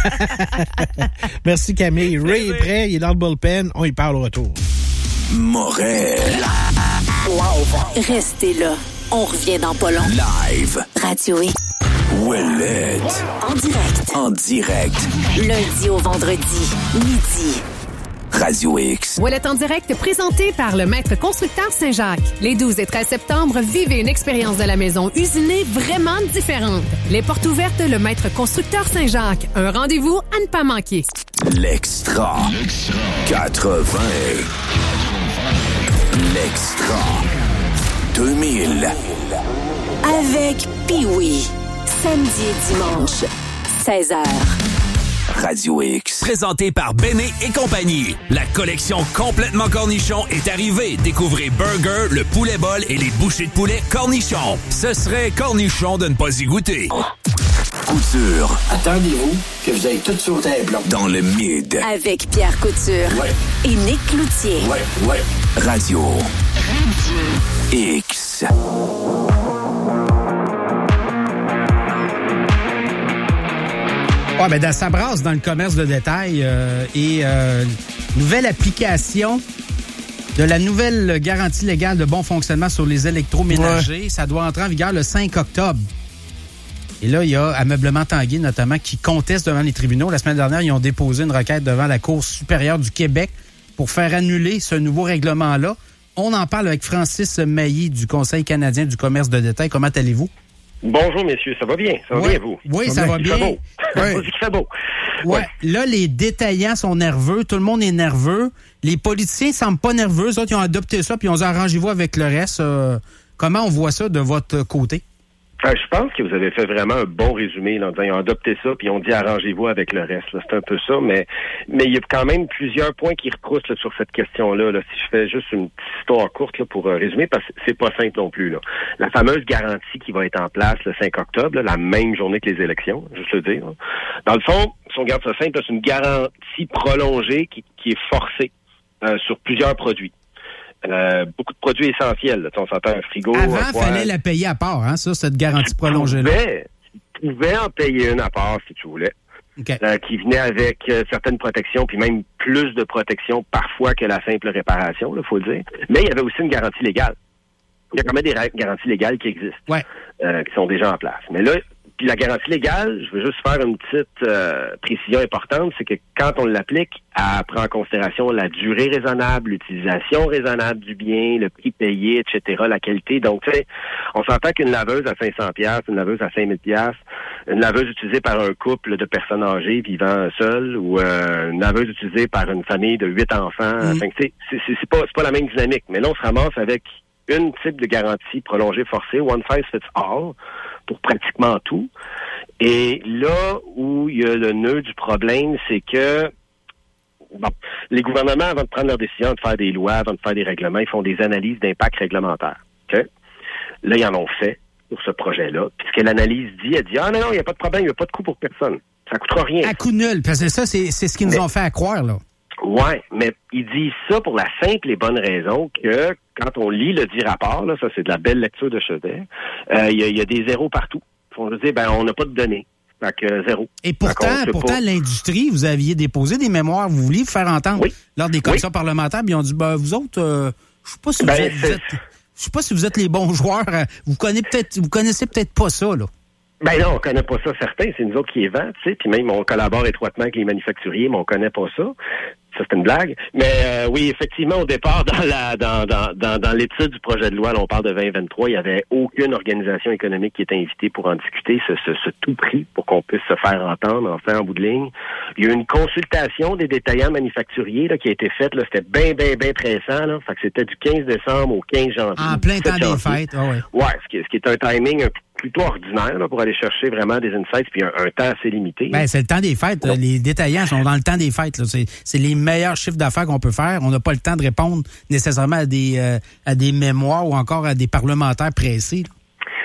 Merci Camille. Ray est prêt, il est dans le bullpen. On y parle au retour. Morel. Live. Restez là. On revient dans pas long. Live. Radio X. Ouellette. En direct. En direct. Lundi au vendredi, midi. Radio X. Ouellette en direct, présenté par le maître constructeur Saint-Jacques. Les douze et treize septembre, vivez une expérience de la maison usinée vraiment différente. Les portes ouvertes, le maître constructeur Saint-Jacques. Un rendez-vous à ne pas manquer. L'extra. L'extra. quatre-vingts. L'extra. deux mille. Avec Pee-Wee. Samedi et dimanche, seize heures. Radio X. Présenté par Béné et compagnie. La collection complètement cornichon est arrivée. Découvrez Burger, le poulet bol et les bouchées de poulet cornichon. Ce serait cornichon de ne pas y goûter. Couture. Attendez-vous que vous ayez tout sauté un plomb. Dans le mid. Avec Pierre Couture. Ouais. Et Nick Cloutier. Ouais, ouais. Radio. Radio X. Ah, ben, ça brasse dans le commerce de détail euh, et euh, nouvelle application de la nouvelle garantie légale de bon fonctionnement sur les électroménagers. Ouais. Ça doit entrer en vigueur le cinq octobre. Et là, il y a Ameublement Tanguay, notamment, qui conteste devant les tribunaux. La semaine dernière, ils ont déposé une requête devant la Cour supérieure du Québec pour faire annuler ce nouveau règlement-là. On en parle avec Francis Mailly du Conseil canadien du commerce de détail. Comment allez-vous? Bonjour, messieurs. Ça va bien? Ça va oui. bien, vous? Oui, ça, ça va bien. Il fait beau. Oui. On dit qu'il fait beau. Ouais. ouais. Là, les détaillants sont nerveux. Tout le monde est nerveux. Les politiciens ne semblent pas nerveux. Eux autres, ils ont adopté ça, puis ils ont dit arrangez-vous avec le reste. Euh, comment on voit ça de votre côté? Euh, je pense que vous avez fait vraiment un bon résumé là, en disant ils ont adopté ça puis ils ont dit arrangez-vous avec le reste. Là. C'est un peu ça, mais mais il y a quand même plusieurs points qui recroussent là, sur cette question-là. Là. Si je fais juste une petite histoire courte là, pour euh, résumer, parce que c'est pas simple non plus. Là. La fameuse garantie qui va être en place le cinq octobre, là, la même journée que les élections, juste le dire. Là. Dans le fond, si on garde ça simple, là, c'est une garantie prolongée qui, qui est forcée euh, sur plusieurs produits. Euh, beaucoup de produits essentiels. Là. On s'entend un frigo. Avant, il fallait la payer à part, hein, ça, cette garantie prolongée-là. Tu pouvais en payer une à part si tu voulais. Okay. Euh, qui venait avec euh, certaines protections, puis même plus de protection parfois que la simple réparation, il faut le dire. Mais il y avait aussi une garantie légale. Il y a quand même des garanties légales qui existent, ouais. euh, qui sont déjà en place. Mais là, puis la garantie légale, je veux juste faire une petite euh, précision importante, c'est que quand on l'applique, elle prend en considération la durée raisonnable, l'utilisation raisonnable du bien, le prix payé, et cetera, la qualité. Donc, tu sais, on s'entend qu'une laveuse à cinq cents dollars, une laveuse à cinq mille dollars, une laveuse utilisée par un couple de personnes âgées vivant seules, ou euh, une laveuse utilisée par une famille de huit enfants, mmh. enfin, c'est, c'est, c'est, pas, c'est pas la même dynamique. Mais là, on se ramasse avec une type de garantie prolongée forcée, one size fits all, pour pratiquement tout. Et là où il y a le nœud du problème, c'est que bon, les gouvernements, avant de prendre leur décision de faire des lois, avant de faire des règlements, ils font des analyses d'impact réglementaire. Okay? Là, ils en ont fait pour ce projet-là. Puis ce que l'analyse dit, elle dit « Ah non, non, il n'y a pas de problème, il n'y a pas de coût pour personne. Ça ne coûtera rien. » À coût nul, parce que ça, c'est, c'est ce qu'ils nous mais, ont fait à croire, là. Ouais, mais ils disent ça pour la simple et bonne raison que quand on lit le dit rapport, là, ça c'est de la belle lecture de chevet, euh, il y, y a des zéros partout. On veut dire, ben on n'a pas de données. Fait que zéro. Et pourtant, pourtant, l'industrie, vous aviez déposé des mémoires, vous vouliez vous faire entendre oui. lors des commissions oui. parlementaires, puis ils ont dit, ben vous autres, euh, je sais pas si ben, vous, êtes, vous êtes, je sais pas si vous êtes les bons joueurs, vous connaissez peut-être, vous connaissez peut-être pas ça, là. Ben non, on connaît pas ça, certain. C'est nous autres qui les vendent, tu sais. Puis même, on collabore étroitement avec les manufacturiers, mais on connaît pas ça. Ça, c'est une blague. Mais euh, oui, effectivement, au départ, dans la dans dans dans, dans l'étude du projet de loi, là, on parle de vingt vingt-trois, il y avait aucune organisation économique qui était invitée pour en discuter, ce, ce, ce tout prix pour qu'on puisse se faire entendre, enfin, en bout de ligne. Il y a eu une consultation des détaillants manufacturiers là, qui a été faite, là, c'était bien, bien, bien pressant, là. Fait que c'était du quinze décembre au quinze janvier. En plein temps des fêtes, ah ouais. Ouais, ce qui, ce qui est un timing un plutôt ordinaire là, pour aller chercher vraiment des insights puis un, un temps assez limité. Ben, c'est le temps des fêtes. Ouais. Les détaillants sont dans le temps des fêtes. Là. C'est, c'est les meilleurs chiffres d'affaires qu'on peut faire. On n'a pas le temps de répondre nécessairement à des, euh, à des mémoires ou encore à des parlementaires pressés. Là.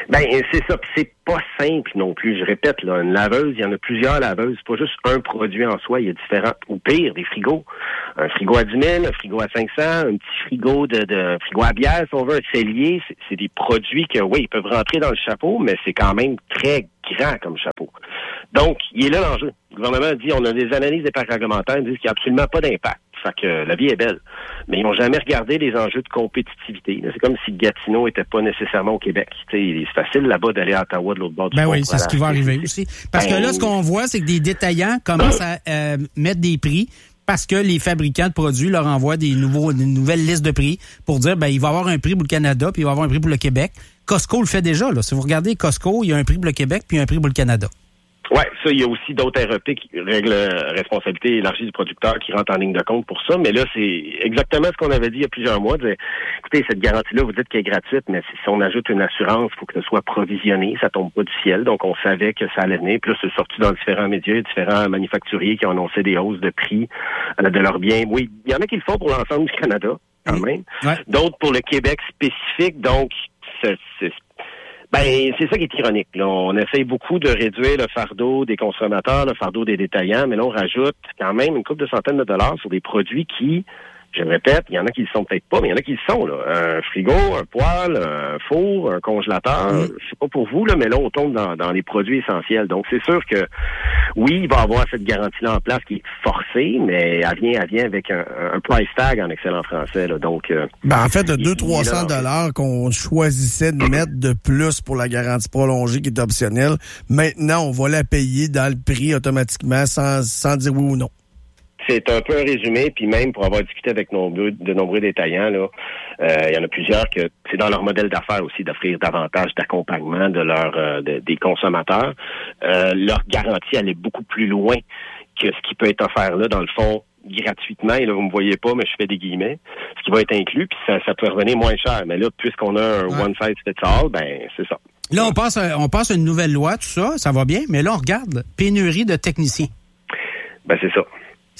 Ben, c'est ça. Puis c'est pas simple non plus. Je répète, là, une laveuse, il y en a plusieurs laveuses. C'est pas juste un produit en soi. Il y a différents, ou pire, des frigos. Un frigo à dix mille, un frigo à cinq cents, un petit frigo de, de frigo à bière, si on veut, un cellier. C'est, c'est des produits que, oui, ils peuvent rentrer dans le chapeau, mais c'est quand même très grand comme chapeau. Donc, il est là l'enjeu. Le gouvernement a dit, on a des analyses d'impact réglementaire, ils disent qu'il n'y a absolument pas d'impact. Fait que la vie est belle. Mais ils n'ont jamais regardé les enjeux de compétitivité. C'est comme si Gatineau n'était pas nécessairement au Québec. T'sais, c'est facile là-bas d'aller à Ottawa de l'autre bord du ben pont. Oui, c'est ce qui va arriver aussi. Parce ben, que là, ce qu'on voit, c'est que des détaillants commencent à euh, mettre des prix parce que les fabricants de produits leur envoient des nouveaux, des nouvelles listes de prix pour dire, ben il va y avoir un prix pour le Canada puis il va y avoir un prix pour le Québec. Costco le fait déjà. Là. Si vous regardez Costco, il y a un prix pour le Québec puis un prix pour le Canada. Ouais, ça, il y a aussi d'autres R E P qui règlent responsabilité élargie du producteur qui rentrent en ligne de compte pour ça. Mais là, c'est exactement ce qu'on avait dit il y a plusieurs mois. De, écoutez, cette garantie-là, vous dites qu'elle est gratuite, mais si on ajoute une assurance, il faut que ce soit provisionné. Ça tombe pas du ciel. Donc, on savait que ça allait venir. Puis là, c'est sorti dans différents médias, différents manufacturiers qui ont annoncé des hausses de prix euh, de leurs biens. Oui, il y en a qui le font pour l'ensemble du Canada, quand mmh. même. Ouais. D'autres pour le Québec spécifique. Donc, c'est, c'est Ben, c'est ça qui est ironique. Là. On essaye beaucoup de réduire le fardeau des consommateurs, le fardeau des détaillants, mais là, on rajoute quand même une couple de centaines de dollars sur des produits qui, je le répète, il y en a qui le sont peut-être pas, mais il y en a qui le sont. Là. Un frigo, un poêle, un four, un congélateur, mmh. je sais pas pour vous, là, mais là, on tombe dans, dans les produits essentiels. Donc, c'est sûr que, oui, il va y avoir cette garantie-là en place qui est forcée, mais elle vient, elle vient avec un, un price tag en excellent français. Là. Donc, euh, ben, en fait, de deux à trois cents dollars qu'on choisissait de mettre de plus pour la garantie prolongée qui est optionnelle, maintenant, on va la payer dans le prix automatiquement sans, sans dire oui ou non. C'est un peu un résumé, puis même pour avoir discuté avec nombreux, de nombreux détaillants, là, euh, il y en a plusieurs que c'est dans leur modèle d'affaires aussi d'offrir davantage d'accompagnement de leur euh, de, des consommateurs. Euh, leur garantie, elle est beaucoup plus loin que ce qui peut être offert là, dans le fond, gratuitement. Et là, vous me voyez pas, mais je fais des guillemets. Ce qui va être inclus, puis ça, ça peut revenir moins cher. Mais là, puisqu'on a un ouais. one size fits all, ben c'est ça. Là, on passe, on passe à une nouvelle loi, tout ça, ça va bien, mais là, on regarde pénurie de techniciens. Ben c'est ça.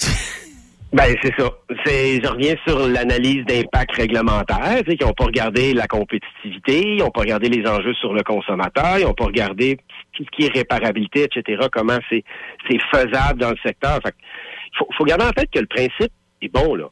Ben, c'est ça. C'est, je reviens sur l'analyse d'impact réglementaire, tu sais, qui n'ont pas regardé la compétitivité, ils n'ont pas regardé les enjeux sur le consommateur, ils n'ont pas regardé tout ce qui est réparabilité, et cetera, comment c'est, c'est faisable dans le secteur. Fait faut, faut garder en tête que le principe est bon, là.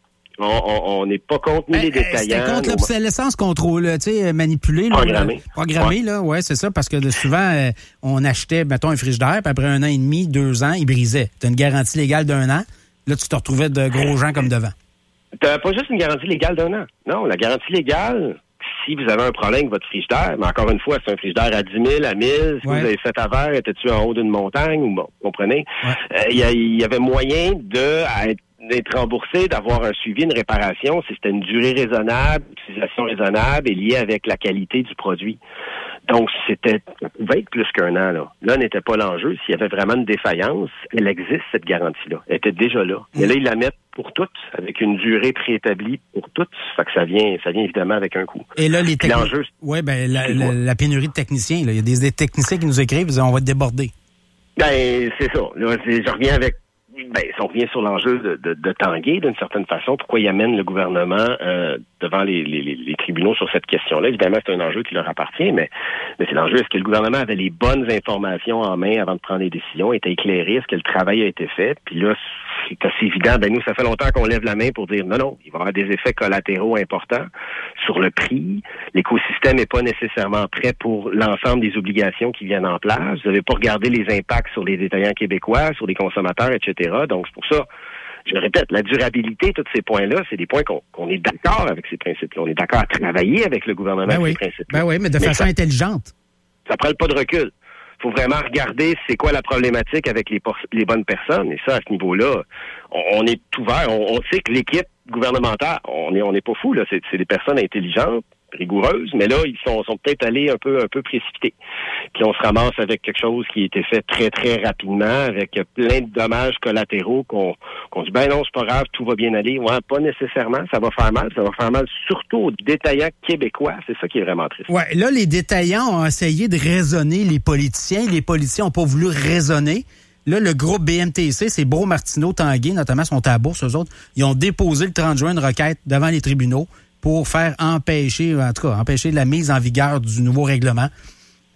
On n'est pas contre ni les détaillants. C'était contre l'obsolescence contrôle, tu sais, manipulé. Programmé. Programmé, ouais. là, ouais, c'est ça, parce que de, souvent, euh, on achetait, mettons, un frigidaire, puis après un an et demi, deux ans, il brisait. Tu as une garantie légale d'un an. Là, tu te retrouvais de gros gens comme devant. T'as pas juste une garantie légale d'un an. Non, la garantie légale, si vous avez un problème avec votre frigidaire, mais encore une fois, c'est un frigidaire à dix mille, à mille, si ouais. vous avez fait à verre, étais-tu en haut d'une montagne, ou bon, vous comprenez? Il ouais. euh, y, y avait moyen de être, d'être remboursé, d'avoir un suivi, une réparation, si c'était une durée raisonnable, utilisation raisonnable et liée avec la qualité du produit. Donc, c'était, ça pouvait être plus qu'un an, là. Là, n'était pas l'enjeu. S'il y avait vraiment une défaillance, elle existe, cette garantie-là. Elle était déjà là. Mais là, ils la mettent pour toutes, avec une durée préétablie pour toutes. Fait que ça vient, ça vient évidemment avec un coût. Et là, les techniciens. Oui, ben, la, la, la pénurie de techniciens, là. Il y a des, des techniciens qui nous écrivent, ils disent, on va être débordés. Ben, c'est ça. Là, c'est, je reviens avec, ben, si on revient sur l'enjeu de, de, de Tanguay, d'une certaine façon, pourquoi il amène le gouvernement euh, devant les, les, les tribunaux sur cette question-là. Évidemment, c'est un enjeu qui leur appartient, mais, mais c'est l'enjeu, est-ce que le gouvernement avait les bonnes informations en main avant de prendre des décisions, était éclairé, est-ce que le travail a été fait? Puis là, c'est assez évident. Ben, nous, ça fait longtemps qu'on lève la main pour dire non, non, il va y avoir des effets collatéraux importants sur le prix. L'écosystème n'est pas nécessairement prêt pour l'ensemble des obligations qui viennent en place. Vous n'avez pas regardé les impacts sur les détaillants québécois, sur les consommateurs, et cetera. Donc, c'est pour ça, je le répète, la durabilité, tous ces points-là, c'est des points qu'on, qu'on est d'accord avec ces principes-là. On est d'accord à travailler avec le gouvernement ben avec oui. ces principes-là. Ben oui, mais de mais façon ça, intelligente. Ça prend le pas de recul. Faut vraiment regarder c'est quoi la problématique avec les, por- les bonnes personnes. Et ça, à ce niveau-là, on, on est ouvert. On, on sait que l'équipe gouvernementale, on est, on n'est pas fou, là. C'est, c'est des personnes intelligentes, rigoureuses, mais là, ils sont, sont peut-être allés un peu, un peu précipités. Puis on se ramasse avec quelque chose qui a été fait très, très rapidement, avec plein de dommages collatéraux qu'on, qu'on dit, ben non, c'est pas grave, tout va bien aller. Ouais, pas nécessairement, ça va faire mal. Ça va faire mal surtout aux détaillants québécois. C'est ça qui est vraiment triste. Ouais, là, les détaillants ont essayé de raisonner les politiciens. Les politiciens n'ont pas voulu raisonner. Là, le groupe B M T C, c'est Bro, Martineau, Tanguay, notamment, sont à la bourse, eux autres. Ils ont déposé le trente juin une requête devant les tribunaux pour faire empêcher, en tout cas, empêcher la mise en vigueur du nouveau règlement.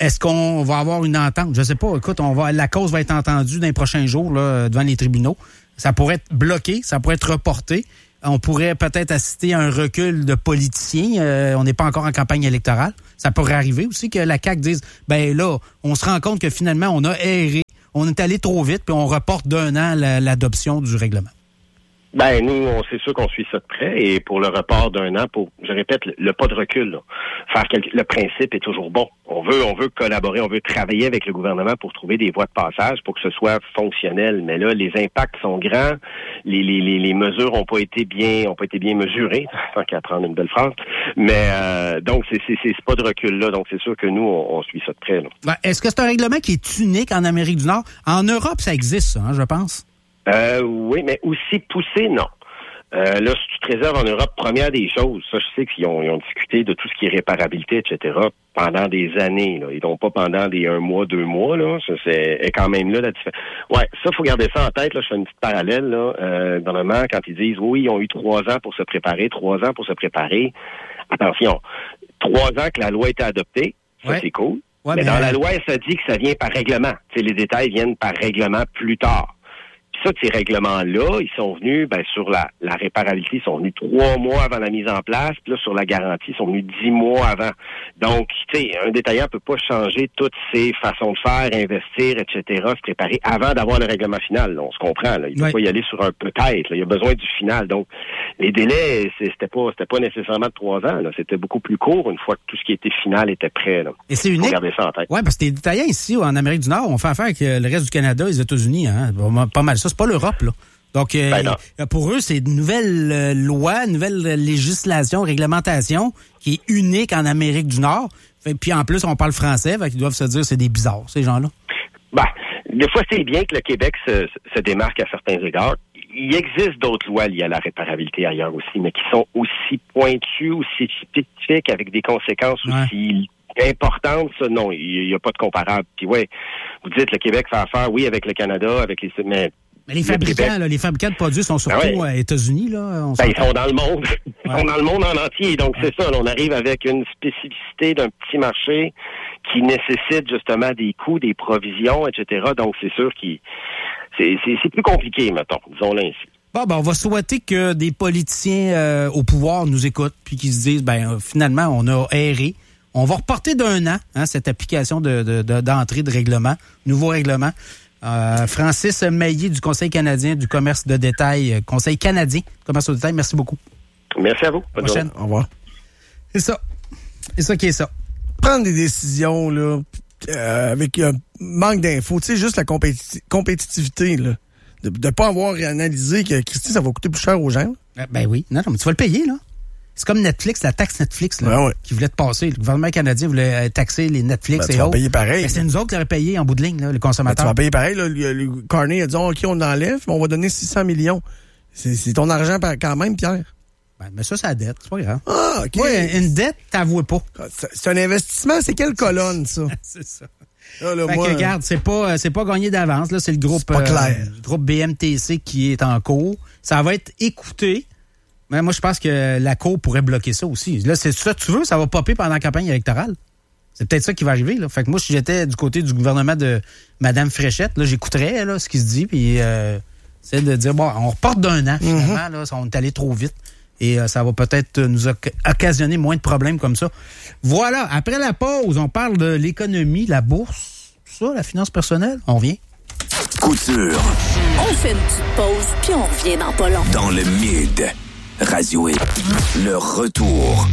est-ce qu'on va avoir une entente? Je sais pas. Écoute, on va, la cause va être entendue dans les prochains jours là, devant les tribunaux. Ça pourrait être bloqué, ça pourrait être reporté. On pourrait peut-être assister à un recul de politiciens. Euh, on n'est pas encore en campagne électorale. Ça pourrait arriver aussi que la C A Q dise, ben là, on se rend compte que finalement, on a erré, on est allé trop vite, puis on reporte d'un an la, l'adoption du règlement. Ben, nous, on c'est sûr qu'on suit ça de près, et pour le report d'un an, pour, je répète, le, le pas de recul, là. Faire quelque, le principe est toujours bon. On veut, on veut collaborer, on veut travailler avec le gouvernement pour trouver des voies de passage pour que ce soit fonctionnel. Mais là, les impacts sont grands, les, les, les, les mesures ont pas été bien, ont pas été bien mesurées, tant qu'à prendre une belle phrase. Mais, euh, donc, c'est, c'est, c'est pas de recul, là. Donc, c'est sûr que nous, on, on suit ça de près, là. Ben, est-ce que c'est un règlement qui est unique en Amérique du Nord? En Europe, ça existe, ça, hein, je pense. Euh, oui, mais aussi poussé, non. Euh, là, si tu te réserves en Europe, première des choses, ça, je sais qu'ils ont, ils ont discuté de tout ce qui est réparabilité, et cetera, pendant des années, là. Ils n'ont pas pendant des un mois, deux mois, là. Ça, c'est est quand même là la différence. Ouais, ça, faut garder ça en tête, là. Je fais une petite parallèle, là. Euh, normalement, quand ils disent, oui, ils ont eu trois ans pour se préparer, trois ans pour se préparer. Attention, trois ans que la loi a été adoptée, ça, ouais. C'est cool. Ouais, mais, mais dans euh... la loi, ça dit que ça vient par règlement. Tu sais, les détails viennent par règlement plus tard. Puis ça, ces règlements-là, ils sont venus, ben, sur la, la réparabilité, ils sont venus trois mois avant la mise en place. Puis là, sur la garantie, ils sont venus dix mois avant. Donc, tu sais, un détaillant peut pas changer toutes ses façons de faire, investir, et cetera, se préparer avant d'avoir le règlement final. Là, on se comprend, là. Il peut ouais. pas y aller sur un peut-être, là. Il y a besoin du final. Donc, les délais, c'était pas, c'était pas nécessairement de trois ans, là. C'était beaucoup plus court une fois que tout ce qui était final était prêt, là. Et c'est unique. Faut garder ça en tête. Ouais, parce que les détaillants ici, en Amérique du Nord, on fait affaire avec le reste du Canada et les États-Unis, hein. Pas mal. Ça, c'est pas l'Europe, là. Donc, euh, ben pour eux, c'est une nouvelle euh, loi, une nouvelle législation, réglementation qui est unique en Amérique du Nord. Fait, puis en plus, on parle français, fait qu'ils doivent se dire c'est des bizarres, ces gens-là. Ben, des fois, c'est bien que le Québec se, se démarque à certains égards. Il existe d'autres lois liées à la réparabilité ailleurs aussi, mais qui sont aussi pointues, aussi spécifiques, avec des conséquences ouais. aussi importante, ça, non, il n'y a pas de comparable. Puis ouais, vous dites le Québec fait affaire, oui, avec le Canada, avec les... Mais, mais les fabricants, là, les fabricants de produits sont surtout ben ouais. aux États-Unis, là. On ben, ils sont dans le monde. Ils ouais. sont dans le monde en entier. Donc, ouais. c'est ça, là, on arrive avec une spécificité d'un petit marché qui nécessite justement des coûts, des provisions, et cetera. Donc, c'est sûr que c'est, c'est, c'est plus compliqué, mettons, disons-le ainsi. Bon, ben, on va souhaiter que des politiciens euh, au pouvoir nous écoutent puis qu'ils se disent, ben, euh, finalement, on a erré. On va reporter d'un an hein, cette application de, de, de, d'entrée de règlement, nouveau règlement. Euh, Francis Maillet du Conseil canadien du commerce de détail, Conseil canadien du commerce au détail, merci beaucoup. Merci à vous. Bonne prochaine. Au revoir. C'est ça. C'est ça qui est ça. Prendre des décisions là, euh, avec un manque d'infos, tu sais, juste la compéti- compétitivité, là. De ne pas avoir analysé que, Christy, ça va coûter plus cher aux gens. Euh, ben oui. Non, non, mais tu vas le payer, là. C'est comme Netflix, la taxe Netflix, là, ben ouais. qui voulait te passer. Le gouvernement canadien voulait taxer les Netflix ben, et autres. Tu vas autres. payer pareil. Ben, c'est nous autres qui l'auraient payé en bout de ligne, là, les consommateurs. Ben, tu vas payer pareil. Là, le, le Carney a dit, oh, OK, on enlève, mais on va donner six cents millions. C'est, c'est ton argent quand même, Pierre. Ben, mais ça, c'est la dette. C'est pas grave. Ah, OK. Ouais, une dette, t'avoues pas. C'est, c'est un investissement. C'est quelle colonne, ça? C'est ça. Là, là, fait moi, que, regarde, c'est pas, c'est pas gagné d'avance. Là, c'est le groupe, c'est pas clair. Euh, le groupe B M T C qui est en cours. Ça va être écouté. Mais moi, je pense que la Cour pourrait bloquer ça aussi. Là, c'est ça que tu veux, ça va popper pendant la campagne électorale. C'est peut-être ça qui va arriver. Là. Fait que moi, si j'étais du côté du gouvernement de Mme Fréchette, là, j'écouterais là, ce qui se dit, puis euh, c'est de dire, bon, on reporte d'un an, finalement, mm-hmm. là, on est allé trop vite. Et euh, ça va peut-être nous oc- occasionner moins de problèmes comme ça. Voilà, après la pause, on parle de l'économie, la bourse, tout ça, la finance personnelle. On revient. Couture. On fait une petite pause, puis on revient dans pas long. Dans le mid. Radio X. Le retour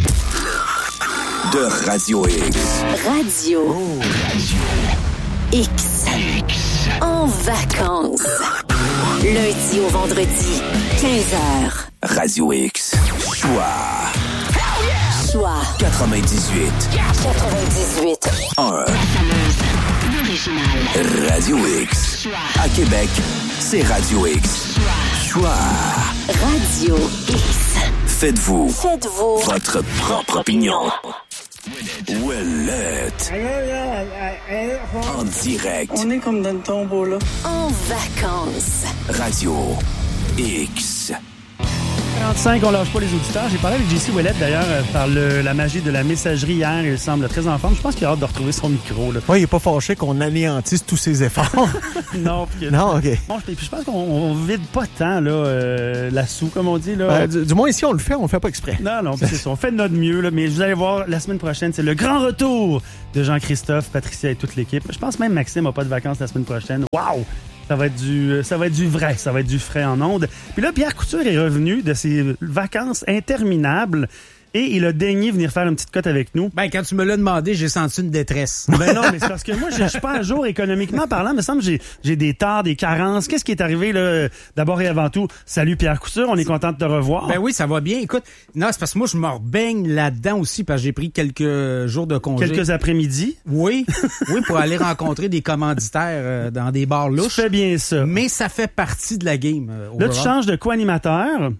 de Radio X. Radio. Oh, Radio X. X. En vacances. Lundi au vendredi, quinze heures. Radio X. Choix. Choix. quatre-vingt-dix-huit. quatre-vingt-dix-huit. un. Radio X. À Québec, c'est Radio X. Choix. Radio X. Faites-vous. Faites-vous. Votre propre opinion. Ouellette. En direct. On est comme dans le tombeau, là. En vacances. Radio X. trente-cinq, on lâche pas les auditeurs. J'ai parlé avec J C Ouellette, d'ailleurs, euh, par le, la magie de la messagerie hier. Il semble très en forme. Je pense qu'il a hâte de retrouver son micro. Là. Oui, il n'est pas fâché qu'on anéantisse tous ses efforts. non. Puis, non, OK. Bon, puis je pense qu'on on vide pas tant là, euh, la soue, comme on dit. Là. Ben, du, du moins, ici, on le fait, on le fait pas exprès. Non, non, c'est ça. On fait de notre mieux. Là, mais vous allez voir, la semaine prochaine, c'est le grand retour de Jean-Christophe, Patricia et toute l'équipe. Je pense même Maxime n'a pas de vacances la semaine prochaine. Waouh! Ça va être du, ça va être du vrai, ça va être du frais en ondes. Puis là, Pierre Couture est revenu de ses vacances interminables et il a daigné venir faire une petite cote avec nous. Ben, quand tu me l'as demandé, j'ai senti une détresse. Ben non, mais c'est parce que moi, je suis pas à jour économiquement parlant. Il me semble que j'ai, j'ai des torts, des carences. Qu'est-ce qui est arrivé, là? D'abord et avant tout, salut Pierre Couture, on est content de te revoir. Ben oui, ça va bien. Écoute, non, c'est parce que moi, je me rebaigne là-dedans aussi parce que j'ai pris quelques jours de congé. Quelques après-midi? Oui. Oui, pour aller rencontrer des commanditaires euh, dans des bars louches. Tu fais bien ça. Mais ça fait partie de la game. Euh, là, tu changes de co-animateur.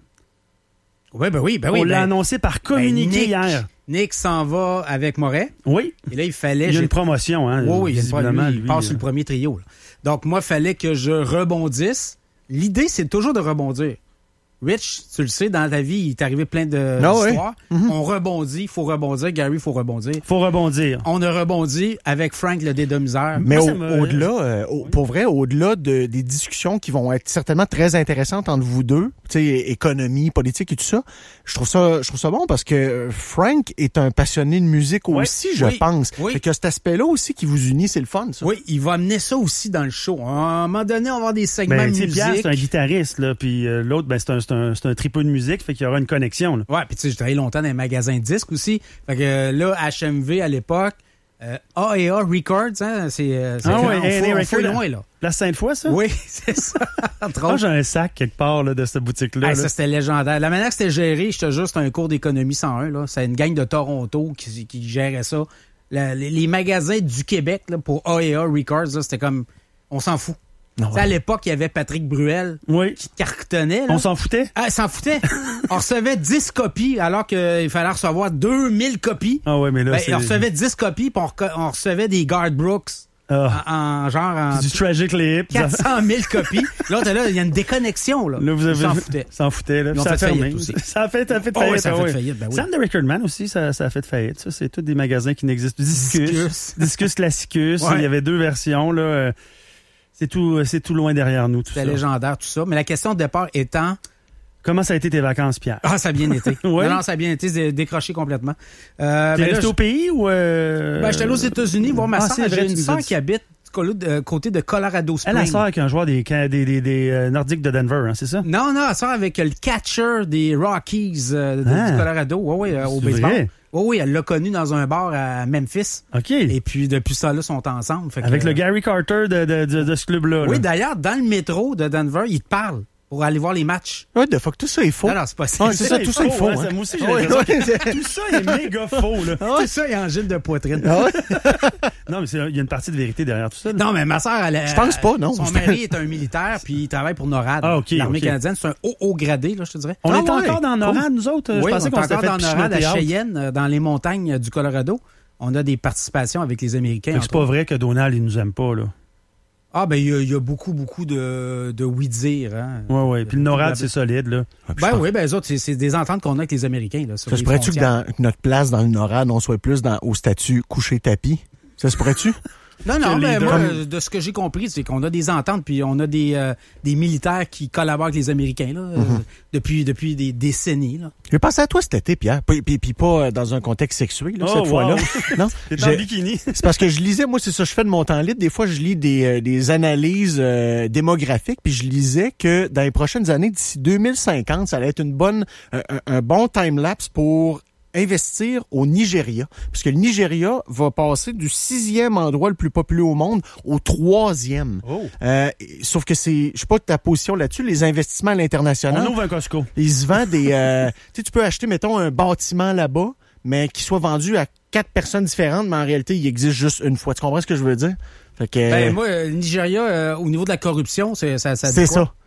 Oui, ben oui, ben oui. On ben, l'a annoncé par communiqué ben Nick, hier. Nick s'en va avec Moret. Oui. Et là, il fallait... Il y a une promotion, hein. Oui, oui, visiblement, lui, il lui, passe euh... sur le premier trio. Là. Donc, moi, il fallait que je rebondisse. L'idée, c'est toujours de rebondir. Rich, tu le sais, dans ta vie, il t'est arrivé plein de no d'histoires. Oui. Mm-hmm. On rebondit, il faut rebondir. Gary, il faut rebondir. Faut rebondir. On a rebondi avec Frank, le dédomiseur. Mais au, au-delà, euh, au, pour vrai, au-delà de, des discussions qui vont être certainement très intéressantes entre vous deux, tu sais, économie, politique et tout ça, je trouve ça, je trouve ça bon parce que Frank est un passionné de musique oui, aussi, je oui, pense. Oui. Fait que cet aspect-là aussi qui vous unit, c'est le fun, ça. Oui, il va amener ça aussi dans le show. À un moment donné, on va avoir des segments ben, musique. Pierre, c'est un guitariste, là, puis euh, l'autre, ben, c'est un, c'est un, c'est un tripeux de musique, fait qu'il y aura une connexion. Là. Ouais, puis tu sais, j'ai travaillé longtemps dans les magasins de disques aussi. Fait que euh, là, H M V à l'époque, euh, A et A Records, hein, c'est, euh, c'est ah ouais, on faut loin, là. La Sainte-Foy, ça? Oui, c'est ça. Moi, j'ai un sac quelque part là, de cette boutique-là. Hey, là. Ça, c'était légendaire. La manière que c'était géré, je te jure, c'était un cours d'économie cent un. Là. C'est une gang de Toronto qui, qui gérait ça. La, les, les magasins du Québec là, pour A et A Records, là, c'était comme... On s'en fout. Non, ouais. À l'époque, il y avait Patrick Bruel oui. qui cartonnait. Là. On s'en foutait? Ah, s'en foutait. On recevait dix copies alors qu'il fallait recevoir deux mille copies. Ah ouais, mais là, ben, c'est... On recevait dix copies puis on, on recevait des Garth Brooks. Ah. En, en genre en du Tragically Hip. quatre cent mille copies. Là, là, il y a une déconnexion. Là, là vous avez s'en foutait. S'en foutait. Là. Ça a fait faillite aussi. Ça a fait, ça a fait oh, faillite. Ouais, ça a ah, fait ouais. faillite. Ben oui. Sam the Recordman aussi, ça, ça a fait faillite. Ça, c'est tous des magasins qui n'existent. Discus. Discus. Discus Classicus. Ouais. Il y avait deux versions. Là. C'est tout, c'est tout loin derrière nous. C'était légendaire, tout ça. Mais la question de départ étant... Comment ça a été tes vacances, Pierre? Ah, ça a bien été. ouais. Non, non, ça a bien été. C'est décroché complètement. Euh, T'es resté je... au pays ou... Euh... Ben, j'étais allé aux États-Unis voir ma ah, sœur. J'ai une sœur qui habite du côté de Colorado Springs. Elle a sœur avec un joueur des, des, des, des euh, Nordiques de Denver, hein, c'est ça? Non, non, elle sœur avec le catcher des Rockies euh, ah, du Colorado. Oui, oui, au baseball. Vrai? Oui, oui, elle l'a connu dans un bar à Memphis. OK. Et puis, depuis ça, là, ils sont ensemble. Fait avec que, le Gary Carter de, de, de, de ce club-là. Oui, là. d'ailleurs, dans le métro de Denver, il te parle pour aller voir les matchs. Ouais, de fuck, tout ça est faux. Non, non, c'est pas ça. Ouais, c'est ça, tout ça est faux. Hein. Hein. Moi aussi, j'ai ouais, ouais. Tout ça est méga faux. Là. Tout ça est en gile de poitrine. Ah ouais? Non, mais il y a une partie de vérité derrière tout ça. Là. Non, mais ma sœur, elle, je pense pas, non. Son mari est un militaire, puis il travaille pour NORAD. Ah, okay, l'armée okay. canadienne. C'est un haut, haut gradé, là, je te dirais. On ah, est ouais. encore dans NORAD, cool. Nous autres. Oui, je pensais on qu'on est encore fait dans NORAD à Cheyenne, dans les montagnes du Colorado. On a des participations avec les Américains. C'est pas vrai que Donald, il nous aime pas, là. Ah, ben, il y, y a beaucoup, beaucoup de, de oui-dire. Hein. Oui, oui. Puis le NORAD, c'est solide, là. Ben oui, ben, eux autres, c'est, c'est des ententes qu'on a avec les Américains, là. Ça se pourrait-tu que dans notre place dans le NORAD, on soit plus dans, au statut coucher tapis? Ça se pourrait-tu? Non, non, mais moi, de ce que j'ai compris, c'est qu'on a des ententes, puis on a des, euh, des militaires qui collaborent avec les Américains, là, mm-hmm. euh, depuis, depuis des décennies, là. J'ai pensé à toi cet été, Pierre, puis, puis, puis pas dans un contexte sexuel, là, oh, cette wow. fois-là. Non? T'es en bikini. C'est parce que je lisais, moi, c'est ça, je fais de mon temps libre. Des fois, je lis des, euh, des analyses euh, démographiques, puis je lisais que dans les prochaines années, d'ici deux mille cinquante, ça allait être une bonne, un, un bon time-lapse pour investir au Nigeria, puisque le Nigeria va passer du sixième endroit le plus populeux au monde au troisième. Oh. Euh, sauf que c'est, je sais pas ta position là-dessus, les investissements à l'international. On ouvre un Costco. Ils se vendent des, euh, tu sais, tu peux acheter, mettons, un bâtiment là-bas, mais qui soit vendu à quatre personnes différentes, mais en réalité, il existe juste une fois. Tu comprends ce que je veux dire? Fait que, ben, moi, le Nigeria, euh, au niveau de la corruption, c'est ça. ça c'est ça.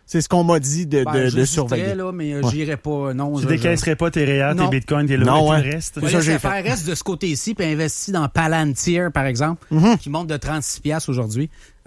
C'est ce qu'on m'a dit de, Ben, de, je de le surveiller. citerais, là, mais euh, Ouais. j'irais pas. Non, Tu je- décaisserais pas tes réels, Non. tes bitcoins, tes lots, Non, tout ouais. le reste. Ouais, ça, laisse j'ai la fait. faire reste de ce côté-ci puis investit dans Palantir, par exemple, Mhm. qui monte de trente-six piastres aujourd'hui.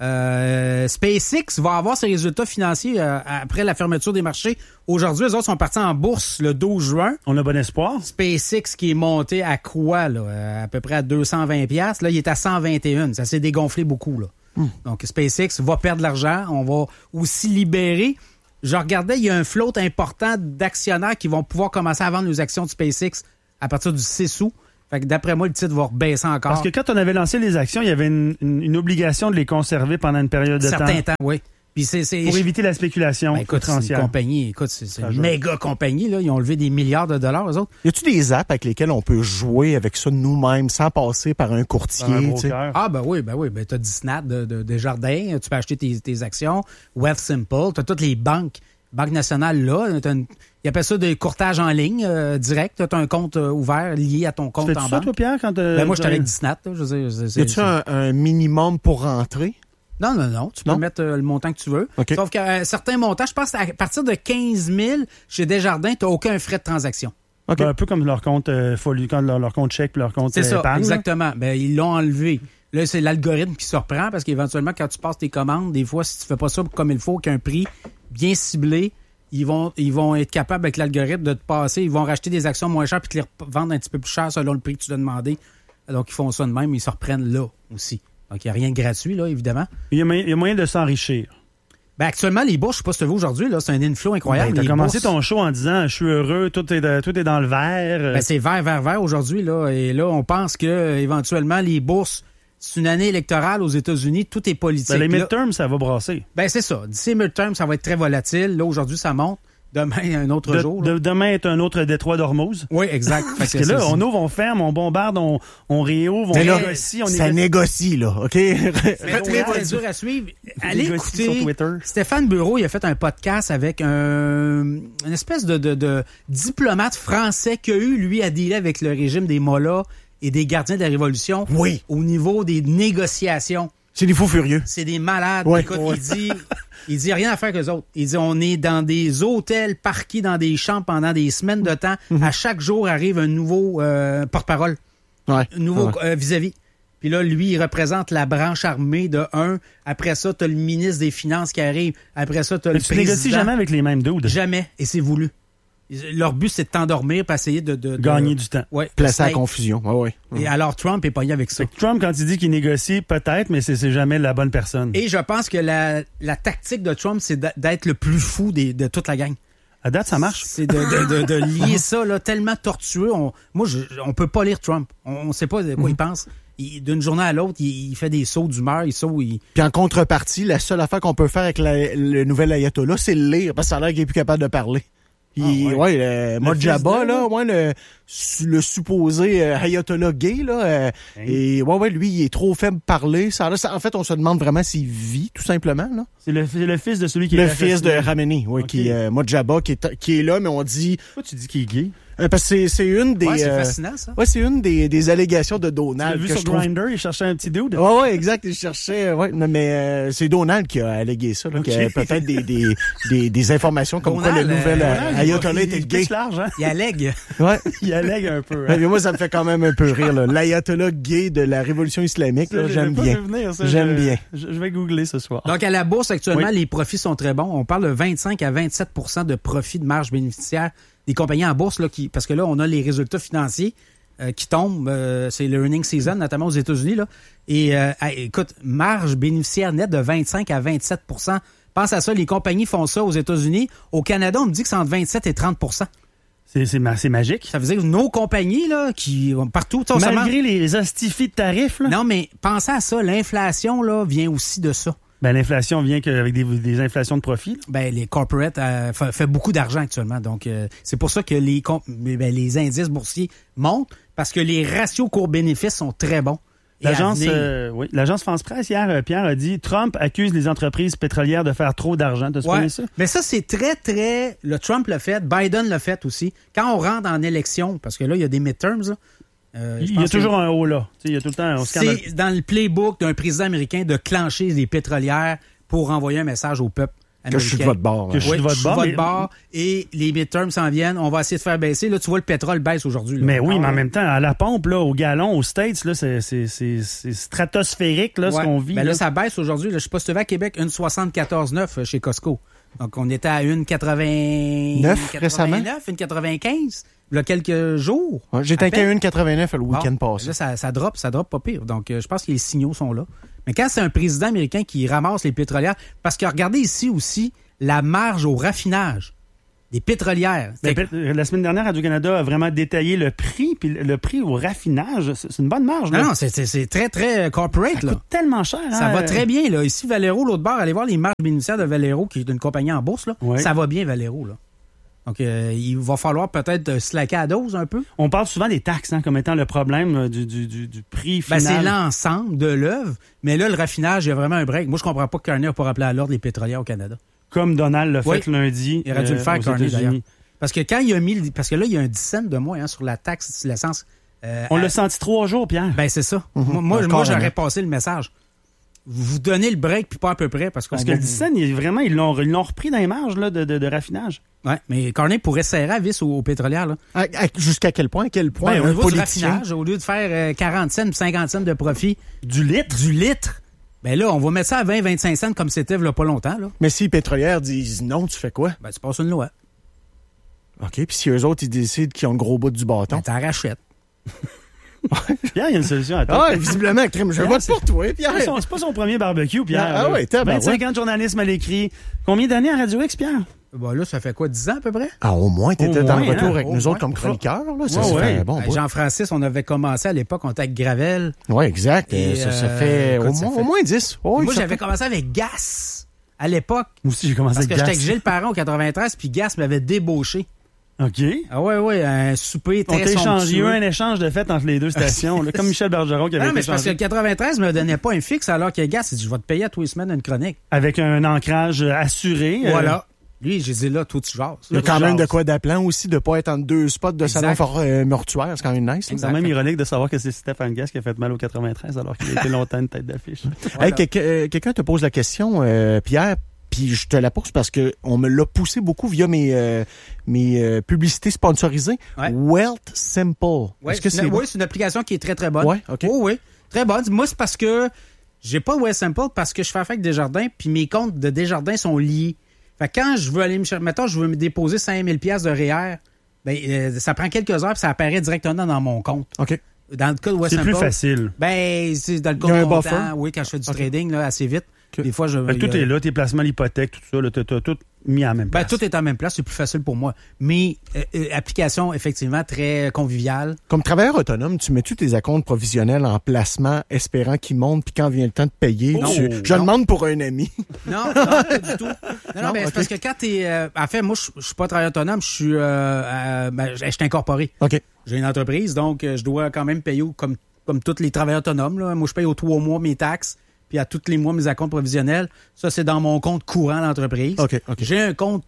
Euh, SpaceX va avoir ses résultats financiers euh, après la fermeture des marchés. Aujourd'hui, les autres sont partis en bourse le douze juin. On a bon espoir. SpaceX qui est monté à quoi, là? Euh, À peu près à deux cent vingt piastres. Là, il est à cent vingt et un. Ça s'est dégonflé beaucoup, là. Hmm. Donc, SpaceX va perdre de l'argent. On va aussi libérer. Je regardais, il y a un float important d'actionnaires qui vont pouvoir commencer à vendre les actions de SpaceX à partir du six août. Fait que d'après moi, le titre va rebaisser encore. Parce que quand on avait lancé les actions, il y avait une, une- une obligation de les conserver pendant une période de Certain temps. temps, oui. Puis c'est, c'est, Pour éviter la spéculation Ben, écoute, c'est une outrancière. compagnie, écoute, c'est, c'est Ça une joue. méga compagnie, là. Ils ont levé des milliards de dollars, eux autres. Y a-tu des apps avec lesquelles on peut jouer avec ça nous-mêmes sans passer par un courtier? Par un tu sais? broker. Ah, ben oui, ben oui. Ben, t'as Disney de, de, Desjardins, tu peux acheter tes, tes actions. Wealthsimple, t'as toutes les banques. Banque nationale, là, t'as une- ils appellent ça des courtages en ligne euh, direct. T'as un compte euh, ouvert lié à ton compte Tu fais en ça, banque. toi, Pierre, quand euh, Ben, moi, j'étais t'as- avec Disney, là. Je veux dire, c'est- Y c'est- a-tu un, un minimum pour rentrer? Non, non, non. Tu peux Non? mettre euh, le montant que tu veux. OK. Sauf qu'à certains montants, je pense qu'à partir de quinze mille, chez Desjardins, t'as aucun frais de transaction. OK. Ben, un peu comme leur compte euh, folie, quand leur, leur compte chèque puis leur compte C'est euh, ça, épargne, là. exactement. Ben, ils l'ont enlevé. Là, c'est l'algorithme qui se reprend parce qu'éventuellement, quand tu passes tes commandes, des fois, si tu fais pas ça comme il faut, qu'un prix bien ciblé, ils vont, ils vont être capables avec l'algorithme de te passer. Ils vont racheter des actions moins chères puis te les revendre un petit peu plus cher selon le prix que tu dois demander. Donc, ils font ça de même, ils se reprennent là aussi. Donc, il n'y a rien de gratuit, là, évidemment. Il y a moyen, il y a moyen de s'enrichir. Ben, actuellement, les bourses, je sais pas si tu as vu aujourd'hui, là, c'est un inflow incroyable. Ben, t'as Les commencé bourses- ton show en disant « Je suis heureux, tout est, de- tout est dans le vert. euh, Ben, c'est vert, vert, vert aujourd'hui, là. Et là, on pense que euh, éventuellement, les bourses, c'est une année électorale aux États-Unis, tout est politique. ben, les Là- midterms, ça va brasser. Ben, c'est ça. D'ici midterm, ça va être très volatile. Là, aujourd'hui, ça monte. Demain, un autre De- jour. là. de- demain est un autre détroit d'Hormuz. Oui, exact. Parce Fait que là, c'est- on ouvre, on ferme, on bombarde, on, on réouvre, on Mais là, négocie, on ça négocie, là, OK? Mais Très, très, très dur à suivre. Allez négocie écouter. sur Twitter. Stéphane Bureau, il a fait un podcast avec un, une espèce de, de, de diplomate français qui a eu, lui, à dealer avec le régime des Mollahs et des gardiens de la Révolution. Oui. Au niveau des négociations. C'est des fous furieux. C'est des malades. Ouais. Écoute, Ouais. il dit, il dit rien à faire qu'eux autres. Il dit, on est dans des hôtels parqués dans des chambres pendant des semaines de temps. À chaque jour arrive un nouveau euh, porte-parole. Ouais. Un nouveau Ouais. euh, vis-à-vis. Puis là, lui, il représente la branche armée de un. Après ça, t'as le ministre des Finances qui arrive. Après ça, t'as le Mais tu président. négocies jamais avec les mêmes dudes. Jamais. Et c'est voulu. Leur but, c'est de t'endormir pour essayer de... de, de- Gagner du temps. Ouais. Placer à la Snake. confusion. Ouais, ouais. Et alors, Trump est pogné avec ça. Fait que Trump, quand il dit qu'il négocie, peut-être, mais c'est c'est jamais la bonne personne. Et je pense que la, la tactique de Trump, c'est de- d'être le plus fou des, de toute la gang. À date, ça marche. C'est de, de, de, de lier ça là, tellement tortueux. On, moi, je, on peut pas lire Trump. On ne sait pas de quoi il pense. Il- D'une journée à l'autre, il, il fait des sauts d'humeur, il saute, il... Puis en contrepartie, la seule affaire qu'on peut faire avec la- le nouvel ayatollah, c'est le lire, parce que ça a l'air qu'il est plus capable de parler. Il, Ah, ouais. ouais, le Mojaba, fils de, là, ouais, le, su- le supposé euh, ayatollah gay, là, euh, Hein? et ouais, ouais, lui, il est trop faible pour parler. Ça, a l'air- ça- en fait, on se demande vraiment s'il vit, tout simplement, là. C'est le, c'est le fils de celui qui Le est fils de assassiné. Khamenei, oui, Ok. qui euh, Mojaba, qui est, qui est là, mais on dit... Pourquoi tu dis qu'il est gay? euh, parce que c'est- c'est une des... Ouais, c'est euh, fascinant, ça. ouais, c'est une des, des allégations de Tu l'as Donald vu que sur je trouve... Grindr, il cherchait un petit dude? Ouais, ouais, exact. Il cherchait, ouais, non, mais euh, c'est Donald qui a allégué ça, là, Ok. qu'il y avait peut-être des, des, des, des informations comme quoi Donald, le nouvel euh, euh, Donald, il- ayatollah il- était il gay. pitch large, hein? Il allègue. Ouais. Il allègue un peu. Ouais, Hein? mais moi, ça me fait quand même un peu rire, là. L'ayatollah gay de la révolution islamique, là, Ça, j'aime j'avais pas bien. vu venir, ça. J'aime Je- bien. Je, je vais googler ce soir. Donc, à la bourse, actuellement, Oui. les profits sont très bons. On parle de vingt-cinq à vingt-sept pour cent de profit de marge bénéficiaire des compagnies en bourse, là, qui, parce que là, on a les résultats financiers euh, qui tombent. Euh, c'est le earning season, notamment aux États-Unis. Là. Et euh, ah, écoute, marge bénéficiaire nette de vingt-cinq à vingt-sept pour cent. Pense à ça, les compagnies font ça aux États-Unis. Au Canada, on me dit que c'est entre vingt-sept et trente pour cent. C'est, c'est, ma- c'est magique. Ça veut dire que nos compagnies, là, qui partout... on se Malgré demande- les hostifis de tarifs, là. Non, mais pensez à ça, l'inflation, là, vient aussi de ça. Ben, l'inflation vient que- avec des, des inflations de profit. là. Ben, les corporates euh, fait, fait beaucoup d'argent actuellement. Donc, euh, c'est pour ça que les, comp- ben, les indices boursiers montent, parce que les ratios cours-bénéfices sont très bons. Et à L'agence, venir- euh, oui, l'agence France Presse, hier, euh, Pierre a dit Trump accuse les entreprises pétrolières de faire trop d'argent. T'as Ouais. souligné ça? Mais ça, c'est très, très... Le Trump l'a fait, Biden l'a fait aussi. Quand on rentre en élection, parce que là, il y a des midterms, là, euh, je Il y a pense que toujours un haut là. Tu sais, il y a tout le temps, on se calme. c'est dans le playbook d'un président américain de clencher les pétrolières pour envoyer un message au peuple Que je suis de votre bord. Que je suis de votre bord. mais... bord et les midterms s'en viennent. On va essayer de faire baisser. Là, tu vois, le pétrole baisse aujourd'hui. Là. Mais oui, ah, mais en ouais. même temps, à la pompe, là, au gallon, aux States, là, c'est, c'est, c'est, c'est stratosphérique là, ouais. ce qu'on vit. Ben là. là, ça baisse aujourd'hui. Là. Je sais pas si tu vas à Québec, une soixante-quatorze neuf chez Costco. Donc, on était à une quatre-vingt-neuf récemment? une quatre-vingt-quinze il y a quelques jours. Ouais, j'étais à une quatre-vingt-neuf le week-end bon, passé. Là, ça, ça drop, ça drop pas pire. Donc, euh, je pense que les signaux sont là. Mais quand c'est un président américain qui ramasse les pétrolières, parce que regardez ici aussi la marge au raffinage des pétrolières. La, la semaine dernière, Radio-Canada a vraiment détaillé le prix, puis le prix au raffinage, c'est, c'est une bonne marge. Là. Non, non, c'est, c'est, c'est très, très corporate. Ça là. coûte tellement cher. Ça hein? va très bien. Là. Ici, Valero, l'autre bord, allez voir les marges bénéficiaires de Valero, qui est une compagnie en bourse. Là. Ouais. Ça va bien, Valero. Là. Donc, euh, il va falloir peut-être slacker à dose un peu. On parle souvent des taxes hein, comme étant le problème là, du, du, du, du prix final. Ben, c'est l'ensemble de l'œuvre. Mais là, le raffinage, il y a vraiment un break. Moi, je comprends pas que Carney n'a pas rappelé à l'ordre les pétrolières au Canada. Comme Donald l'a oui. fait lundi. Il aurait dû euh, le faire, Carney, d'ailleurs. États-Unis. Parce que quand il a mis... Parce que là, il y a un dix cents de moins hein, sur la taxe sur l'essence. Euh, On à... l'a senti trois jours, Pierre. Ben, c'est ça. Mm-hmm. Moi, moi, moi j'aurais même. passé le message. Vous donnez le break, puis pas à peu près. Parce, qu'on parce que va... le dix cents, ils, vraiment, ils l'ont, ils l'ont repris dans les marges là, de, de, de raffinage. Oui, mais Carney pourrait serrer à vis aux, aux pétrolières. Là. À, à, jusqu'à quel point? À quel point? Ben, au un niveau politicien... du raffinage, au lieu de faire euh, quarante cents, cinquante cents de profit... Du litre? Du litre. Ben là, on va mettre ça à vingt à vingt-cinq cents comme c'était il y a pas longtemps. Là. Mais si les pétrolières disent non, tu fais quoi? Ben, tu passes une loi. OK, puis si eux autres, ils décident qu'ils ont le gros bout du bâton. Ben, t'en rachètes. Pierre, il y a une solution à tout. Ah, visiblement, crème, je vote pour toi, Pierre. C'est, son, c'est pas son premier barbecue, Pierre. Ah, ah ouais, t'as, ben vingt-cinq ouais. ans de journalisme à l'écrit. Combien d'années à Radio X, Pierre? Ben là, ça fait quoi, dix ans à peu près? Ah, au moins, t'étais Au dans moins, le retour hein, avec au nous moins. autres comme chroniqueurs. Là, ça, Ouais, ça ouais. fait un bon Ben, bout. Jean-Francis, on avait commencé à l'époque, on était avec Gravel. Oui, exact. Et, ça, ça euh, fait, écoute, au, ça moins, fait- au moins dix. Oh, Moi, ça j'avais fait- commencé avec Gas à l'époque. Moi aussi, j'ai commencé Parce avec que j'étais Gas. avec Gilles Parent au quatre-vingt-treize, puis Gas m'avait débauché. OK. Ah ouais, ouais, un souper On très t'a échangé, il y a eu somptueux. un échange de fait entre les deux stations, là, comme Michel Bergeron qui avait Non, mais été c'est parce que le échangé. quatre-vingt-treize me donnait pas un fixe, alors que Gas, il dit, je vais te payer à tous les semaines une chronique. Avec un ancrage assuré. euh, Voilà. Lui, j'ai dit, là, tout tu jases. Il y a Là, quand tu même de jases. quoi d'appelant aussi, de ne pas être entre deux spots de Exact. salon fort, euh, mortuaire. C'est quand même nice. C'est quand même ironique de savoir que c'est Stéphane Gas qui a fait mal au quatre-vingt-treize alors qu'il a été longtemps une tête d'affiche. Hey, quelqu'un, euh, quelqu'un te pose la question, euh, Pierre, puis je te la pose parce que on me l'a poussé beaucoup via mes, euh, mes euh, publicités sponsorisées. Ouais. Wealth Simple. Ouais, Est-ce que c'est c'est une, oui, c'est une application qui est très, très bonne. Ouais, OK. Oh, oui, très bonne. Moi, c'est parce que j'ai pas West Simple parce que je fais affaire avec Desjardins, puis mes comptes de Desjardins sont liés. Fait que quand je veux aller me chercher, mettons, je veux me déposer cinq mille dollars de R E E R, ben, euh, ça prend quelques heures, puis ça apparaît directement dans mon compte. OK. Dans le cas de West C'est Simple. plus facile. Ben, c'est dans le Il y a cas un de buffer? comptant. Oui, quand je fais du OK. trading, là, assez vite. OK. Des fois, je. Ben, tout il y a- est là, tes placements, l'hypothèque, tout ça, là, t'as, t'as tout mis en même Ben, place. tout est en même place, c'est plus facile pour moi. Mais, euh, euh, application, effectivement, très conviviale. Comme travailleur autonome, tu mets-tu tes acomptes provisionnels en placement, espérant qu'ils montent, puis quand vient le temps de payer, Non, tu... je non. demande pour un ami. Non, non, pas du tout. Non, non, Non, ben, c'est ok. parce que quand t'es... Euh, en fait, moi, je je suis pas travailleur autonome, je suis... Euh, euh, ben, je je suis incorporé. OK. J'ai une entreprise, donc euh, je dois quand même payer au- comme, comme tous les travailleurs autonomes. Là. Moi, je paye aux trois mois mes taxes, puis à tous les mois mes acomptes provisionnels. Ça, c'est dans mon compte courant d'entreprise. OK, OK. J'ai un compte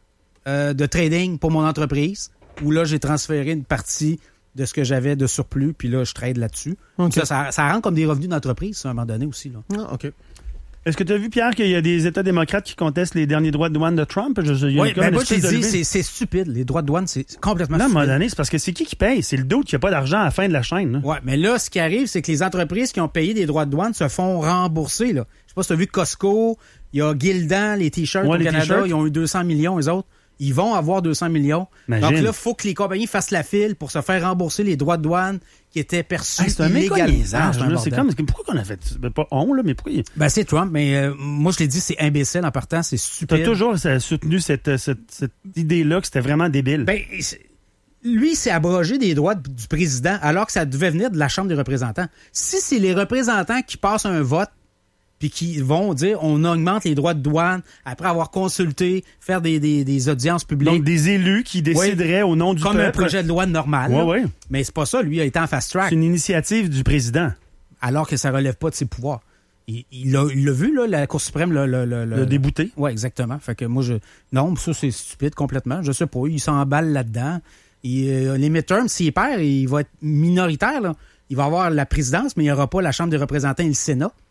euh, de trading pour mon entreprise, où là, j'ai transféré une partie de ce que j'avais de surplus, puis là, je trade là-dessus. OK. Ça, ça, ça rentre comme des revenus d'entreprise, ça, à un moment donné aussi. Là. Ah, OK. Est-ce que tu as vu, Pierre, qu'il y a des États démocrates qui contestent les derniers droits de douane de Trump? Je, il y a Oui, comme ben une moi, je t'ai espèce de dit, levée. c'est, c'est stupide. Les droits de douane, c'est complètement Non, à un moment stupide. donné, c'est parce que c'est qui qui paye? C'est le doute qui n'a pas d'argent à la fin de la chaîne. Là. Ouais, mais là, ce qui arrive, c'est que les entreprises qui ont payé des droits de douane se font rembourser. Là. Je sais pas si tu as vu Costco, il y a Gildan, les T-shirts Ouais, au les Canada, t-shirts. ils ont eu deux cents millions, les autres. Ils vont avoir deux cents millions. Imagine. Donc là, il faut que les compagnies fassent la file pour se faire rembourser les droits de douane qui étaient perçus Hey, c'est un illégalement. méconnaissage. C'est un là. C'est bordel. comme, pourquoi qu'on a fait ça? Ben, pas on, là, mais pourquoi? il- Ben, c'est Trump, mais euh, moi, je l'ai dit, c'est imbécile en partant, c'est T'as stupide. toujours euh, soutenu cette, cette, cette idée-là que c'était vraiment débile. Ben, c'est- lui, c'est abrogé des droits d- du président alors que ça devait venir de la Chambre des représentants. Si c'est les représentants qui passent un vote puis qui vont dire on augmente les droits de douane après avoir consulté, faire des, des, des audiences publiques. Donc, des élus qui décideraient au nom du comme peuple. un projet de loi normal. Ouais, là. ouais. Mais c'est pas ça, lui a été en fast track. C'est une initiative du président. Alors que ça relève pas de ses pouvoirs. Il, il, l'a, il l'a vu, là, la Cour suprême l'a... Le, le, Le débouté. Oui, exactement. Fait que moi, je... Non, ça, c'est stupide complètement. Je sais pas, il s'emballe là-dedans. Il, euh, les midterms, s'il perd, il va être minoritaire, là. Il va avoir la présidence, mais il n'y aura pas la Chambre des représentants et le Sénat.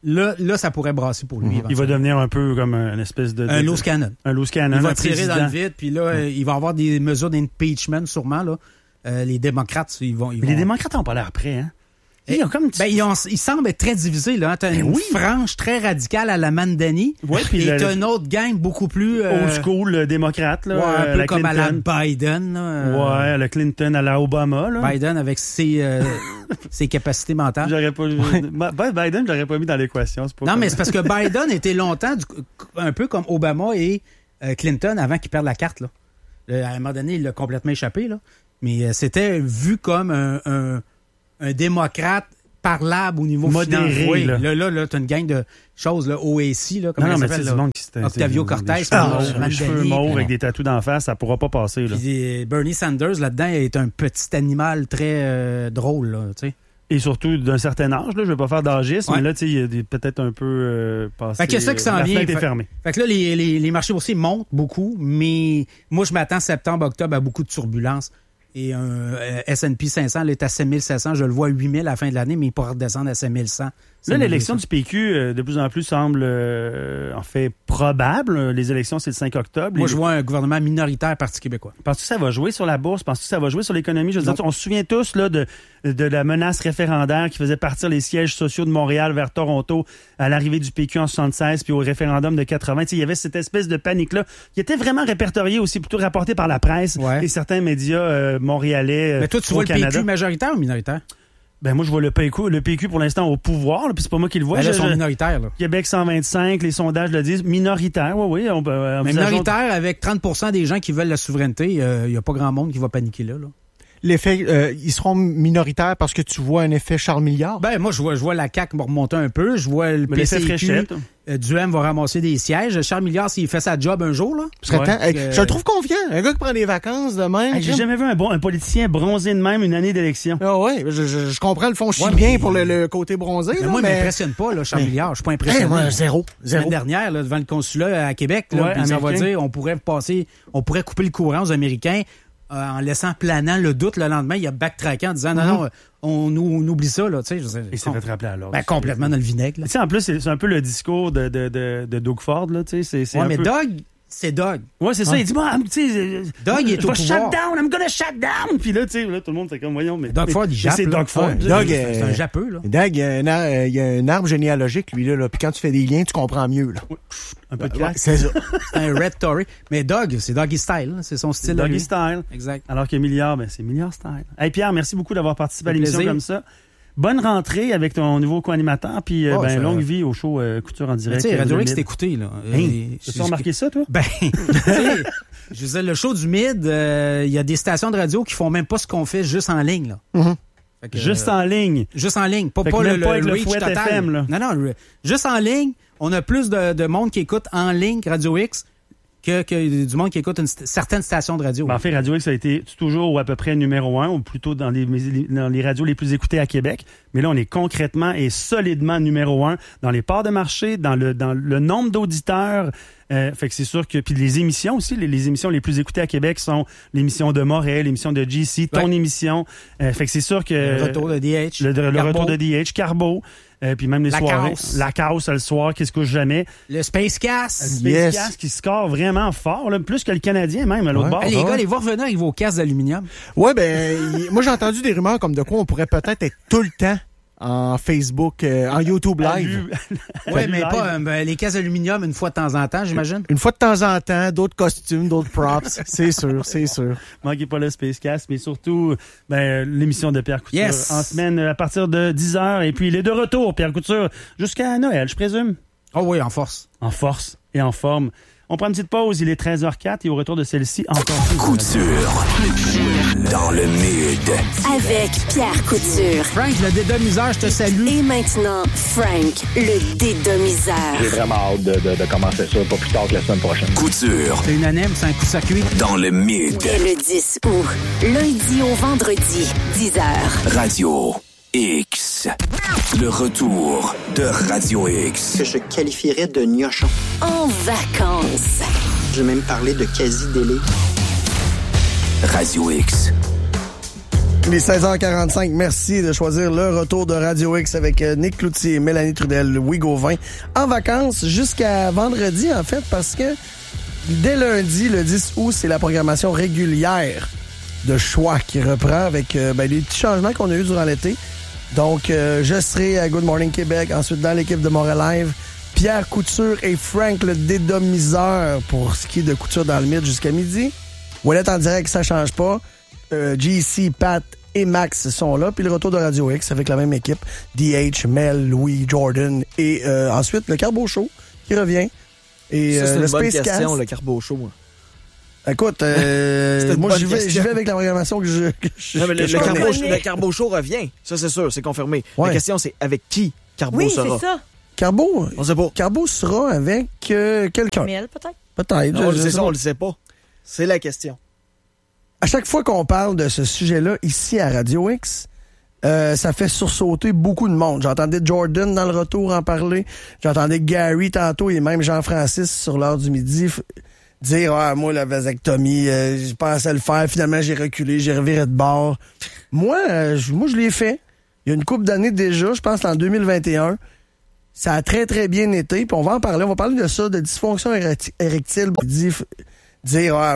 là, là, ça pourrait brasser pour lui. Mm-hmm. Il va devenir un peu comme une espèce de... Un de, loose cannon. Un loose cannon. Il va un tirer président. dans le vide, puis là, mm. il va avoir des mesures d'impeachment, sûrement, là. Euh, les démocrates, ils vont... Ils Mais vont... les démocrates n'ont pas l'air prêts, hein? Ils, ont comme... ben, ils, ont... ils semblent être très divisés, là. T'as ben une oui. frange très radicale à la Mandani. Ouais, et le... t'as une autre gang beaucoup plus... Euh... Old school euh, démocrate, là. Ouais, un peu la comme Clinton. à la Biden, là. Euh... Ouais, à la Clinton, à la Obama, là. Biden avec ses, euh, ses capacités mentales. J'aurais pas... Ouais. Biden, je l'aurais pas mis dans l'équation. C'est pas non, comme... mais c'est parce que Biden était longtemps du... un peu comme Obama et euh, Clinton avant qu'ils perdent la carte, là. À un moment donné, il l'a complètement échappé, là. Mais euh, c'était vu comme un, un, un démocrate parlable au niveau modéré, financier. Oui, là, là, là, là tu as une gang de choses, là, O A C, là, comme non, non, ça mais s'appelle, c'est là. du monde qui s'était... Octavio Cortez, des cheveux, cheveux mauves avec des tatous d'en face, ça pourra pas passer, là. Puis Bernie Sanders, là-dedans, est un petit animal très euh, drôle, là, tu sais. Et surtout d'un certain âge, là, je vais pas faire d'âgisme, ouais. mais là, tu sais, il y a peut-être un peu euh, passé. Fait que ça qui s'en la vient. fenêtre est fait, fermée. Fait que là, les, les, les marchés boursiers montent beaucoup, mais moi, je m'attends septembre, octobre à beaucoup de turbulences. Et un euh, S and P cinq cents, là, est à sept mille sept cents. Je le vois à huit mille à la fin de l'année, mais il pourra redescendre à sept mille cent. Là, l'élection du P Q, euh, de plus en plus, semble euh, en fait probable. Les élections, c'est le cinq octobre. Moi, Les... je vois un gouvernement minoritaire Parti québécois. Penses-tu que ça va jouer sur la bourse? Penses-tu que ça va jouer sur l'économie? Je veux dire, on se souvient tous là, de, de la menace référendaire qui faisait partir les sièges sociaux de Montréal vers Toronto à l'arrivée du P Q en soixante-seize puis au référendum de quatre-vingts. T'sais, il y avait cette espèce de panique-là qui était vraiment répertoriée aussi, plutôt rapportée par la presse ouais. et certains médias euh, montréalais. Mais toi, tu vois le Canada. P Q majoritaire ou minoritaire? Ben moi, je vois le P Q, le P Q pour l'instant au pouvoir, là, puis c'est pas moi qui le vois. Ben là, je, ils sont je... minoritaires. Là. Québec cent vingt-cinq, les sondages le disent. Minoritaire, oui, oui. On, euh, Mais minoritaire, avec trente pour cent des gens qui veulent la souveraineté, il euh, n'y a pas grand monde qui va paniquer là. là. L'effet, euh, ils seront minoritaires parce que tu vois un effet Charles Milliard? Ben, moi, je vois, je vois la C A Q remonter un peu. Je vois le P C Q. Euh, Duhem va ramasser des sièges. Charles Milliard, s'il fait sa job un jour, là. Ouais. Temps, euh, je le trouve confiant. Un gars qui prend des vacances de même. Hey, j'ai jamais vu un bon un politicien bronzé de même une année d'élection. Ah ouais, je, je, je comprends le fond chien ouais, bien mais... pour le, le côté bronzé. Mais là, moi, mais... il m'impressionne pas, là, Charles hey. Milliard. Je suis pas impressionné. Hey, moi, zéro. zéro. L'année dernière, là, devant le consulat à Québec, là, ouais, puis ça va dire, on pourrait passer, on pourrait couper le courant aux Américains. Euh, en laissant planant le doute, le lendemain, il a backtracké en disant mm-hmm. non, non, on, on, on oublie ça. Là, tu sais, je sais, il s'est fait rappeler à l'ordre. Ben, complètement dans le vinaigre. Tu sais, en plus, c'est, c'est un peu le discours de, de, de, de Doug Ford. Là, tu sais, c'est, c'est ouais, un mais peu... Doug, c'est Doug. Ouais, c'est ça. Ah. Il dit, moi, tu sais, Doug est je au vais shut pouvoir. down, I'm gonna shut down. Puis là, tu sais, là, tout le monde, c'est comme, voyons, mais. Doug Ford, il jappe. C'est Doug Ford. Ouais, Doug, c'est un jappeux, là. Doug, il y a un, ar- il y a un arbre généalogique, lui, là. là Puis quand tu fais des liens, tu comprends mieux, là. Ouais. Un peu de ouais, classe. c'est ça. C'est un Red Tory. Mais Doug, c'est Doggy Style. Hein. C'est son style. C'est Doggy Style. Exact. Alors que Milliard, ben, c'est Milliard Style. Hey, Pierre, merci beaucoup d'avoir participé à l'émission plaisir. comme ça. Bonne rentrée avec ton nouveau co-animateur, puis euh, oh, ben, ça... longue vie au show euh, Couture en direct. Tu sais, Radio euh, X, c'est écouté, là. Hey, tu as remarqué ça, toi? Ben, je veux dire, le show du Mid, il euh, y a des stations de radio qui font même pas ce qu'on fait juste en ligne, là. Mm-hmm. Fait que, juste euh, en ligne? Juste en ligne. Pas, fait pas que le, même pas le, avec le le Fouet F M, là. Non, non, juste en ligne. On a plus de, de monde qui écoute en ligne Radio X que, que du monde qui écoute une st- certaines stations de radio. Ben, en fait, Radio X a été toujours ou à peu près numéro un, ou plutôt dans les, dans les radios les plus écoutées à Québec. Mais là, on est concrètement et solidement numéro un dans les parts de marché, dans le, dans le nombre d'auditeurs. Euh, fait que c'est sûr que... Puis les émissions aussi, les, les émissions les plus écoutées à Québec sont l'émission de Morel, l'émission de G C, ton ouais. émission. Euh, fait que c'est sûr que... Le retour de D H. Le, le retour de D H, Carbo. Euh, puis même les la soirées. Casse. La Casse le soir, qui se couche jamais. Le Space Cast. Le Space yes. Cast qui score vraiment fort, là, plus que le Canadien même, à l'autre ouais. bord. Hey, les ah, gars, ouais. les voir revenir avec vos casques d'aluminium. Ouais, ben, y... moi j'ai entendu des rumeurs comme de quoi on pourrait peut-être être tout le temps en Facebook, euh, en YouTube Live. Oui, mais pas euh, ben, les cases d'aluminium une fois de temps en temps, j'imagine. Une fois de temps en temps, d'autres costumes, d'autres props. C'est sûr, c'est sûr. Manquez pas le Space Cast, mais surtout ben, l'émission de Pierre Couture yes. en semaine à partir de dix heures. Et puis il est de retour, Pierre Couture, jusqu'à Noël, je présume. Oh oui, en force. En force et en forme. On prend une petite pause, il est treize heures quatre et au retour de celle-ci, encore plus. Couture. Dans le mid. Avec Pierre Couture. Frank, le dédomiseur, je te salue. Et maintenant, Frank, le dédomiseur. J'ai vraiment hâte de, de, de commencer ça, pas plus tard que la semaine prochaine. Couture. C'est unanime, c'est un coup de circuit. Dans le mid. Dès le dix août, lundi au vendredi, dix heures. Radio X. Le retour de Radio X. Que je qualifierais de gnochon. En vacances. Je vais même parler de quasi-délai. Radio X. Les seize heures quarante-cinq, merci de choisir le retour de Radio X avec Nick Cloutier et Mélanie Trudel, Louis Gauvin, en vacances jusqu'à vendredi, en fait, parce que dès lundi, le dix août, c'est la programmation régulière de choix qui reprend avec euh, ben, les petits changements qu'on a eu durant l'été. Donc, euh, je serai à Good Morning Québec, ensuite dans l'équipe de Montréal Live, Pierre Couture et Frank le dédomiseur pour ce qui est de Couture dans le mythe jusqu'à midi. Ouellette en direct, ça change pas. Euh, G C, Pat et Max sont là. Puis le retour de Radio X avec la même équipe. D H, Mel, Louis, Jordan. Et euh, ensuite, le Carbo Show qui revient. Et ça, c'est euh, une le bonne Space question, Cast. le Carbo Show. Moi. Écoute, euh, moi, j'y vais, j'y vais avec la programmation que je, que je, non, mais le, que je le, connais. carbo, le Carbo Show revient. Ça, c'est sûr, c'est confirmé. Ouais. La question, c'est avec qui Carbo oui, sera? Oui, c'est ça. Carbo, on sait pas. Carbo sera avec euh, quelqu'un. Mel, peut-être? Peut-être. Non, je, c'est je ça, on le sait pas. C'est la question. À chaque fois qu'on parle de ce sujet-là ici à Radio X, euh, ça fait sursauter beaucoup de monde. J'entendais Jordan dans le retour en parler. J'entendais Gary tantôt et même Jean-Francis sur l'heure du midi f- dire « Ah, moi, la vasectomie, euh, je pensais le faire. Finalement, j'ai reculé, j'ai reviré de bord. » Moi, euh, je, moi, je l'ai fait. Il y a une couple d'années déjà, je pense en deux mille vingt et un. Ça a très, très bien été. Puis on va en parler. On va parler de ça, de dysfonction érectile. Dire « Ah,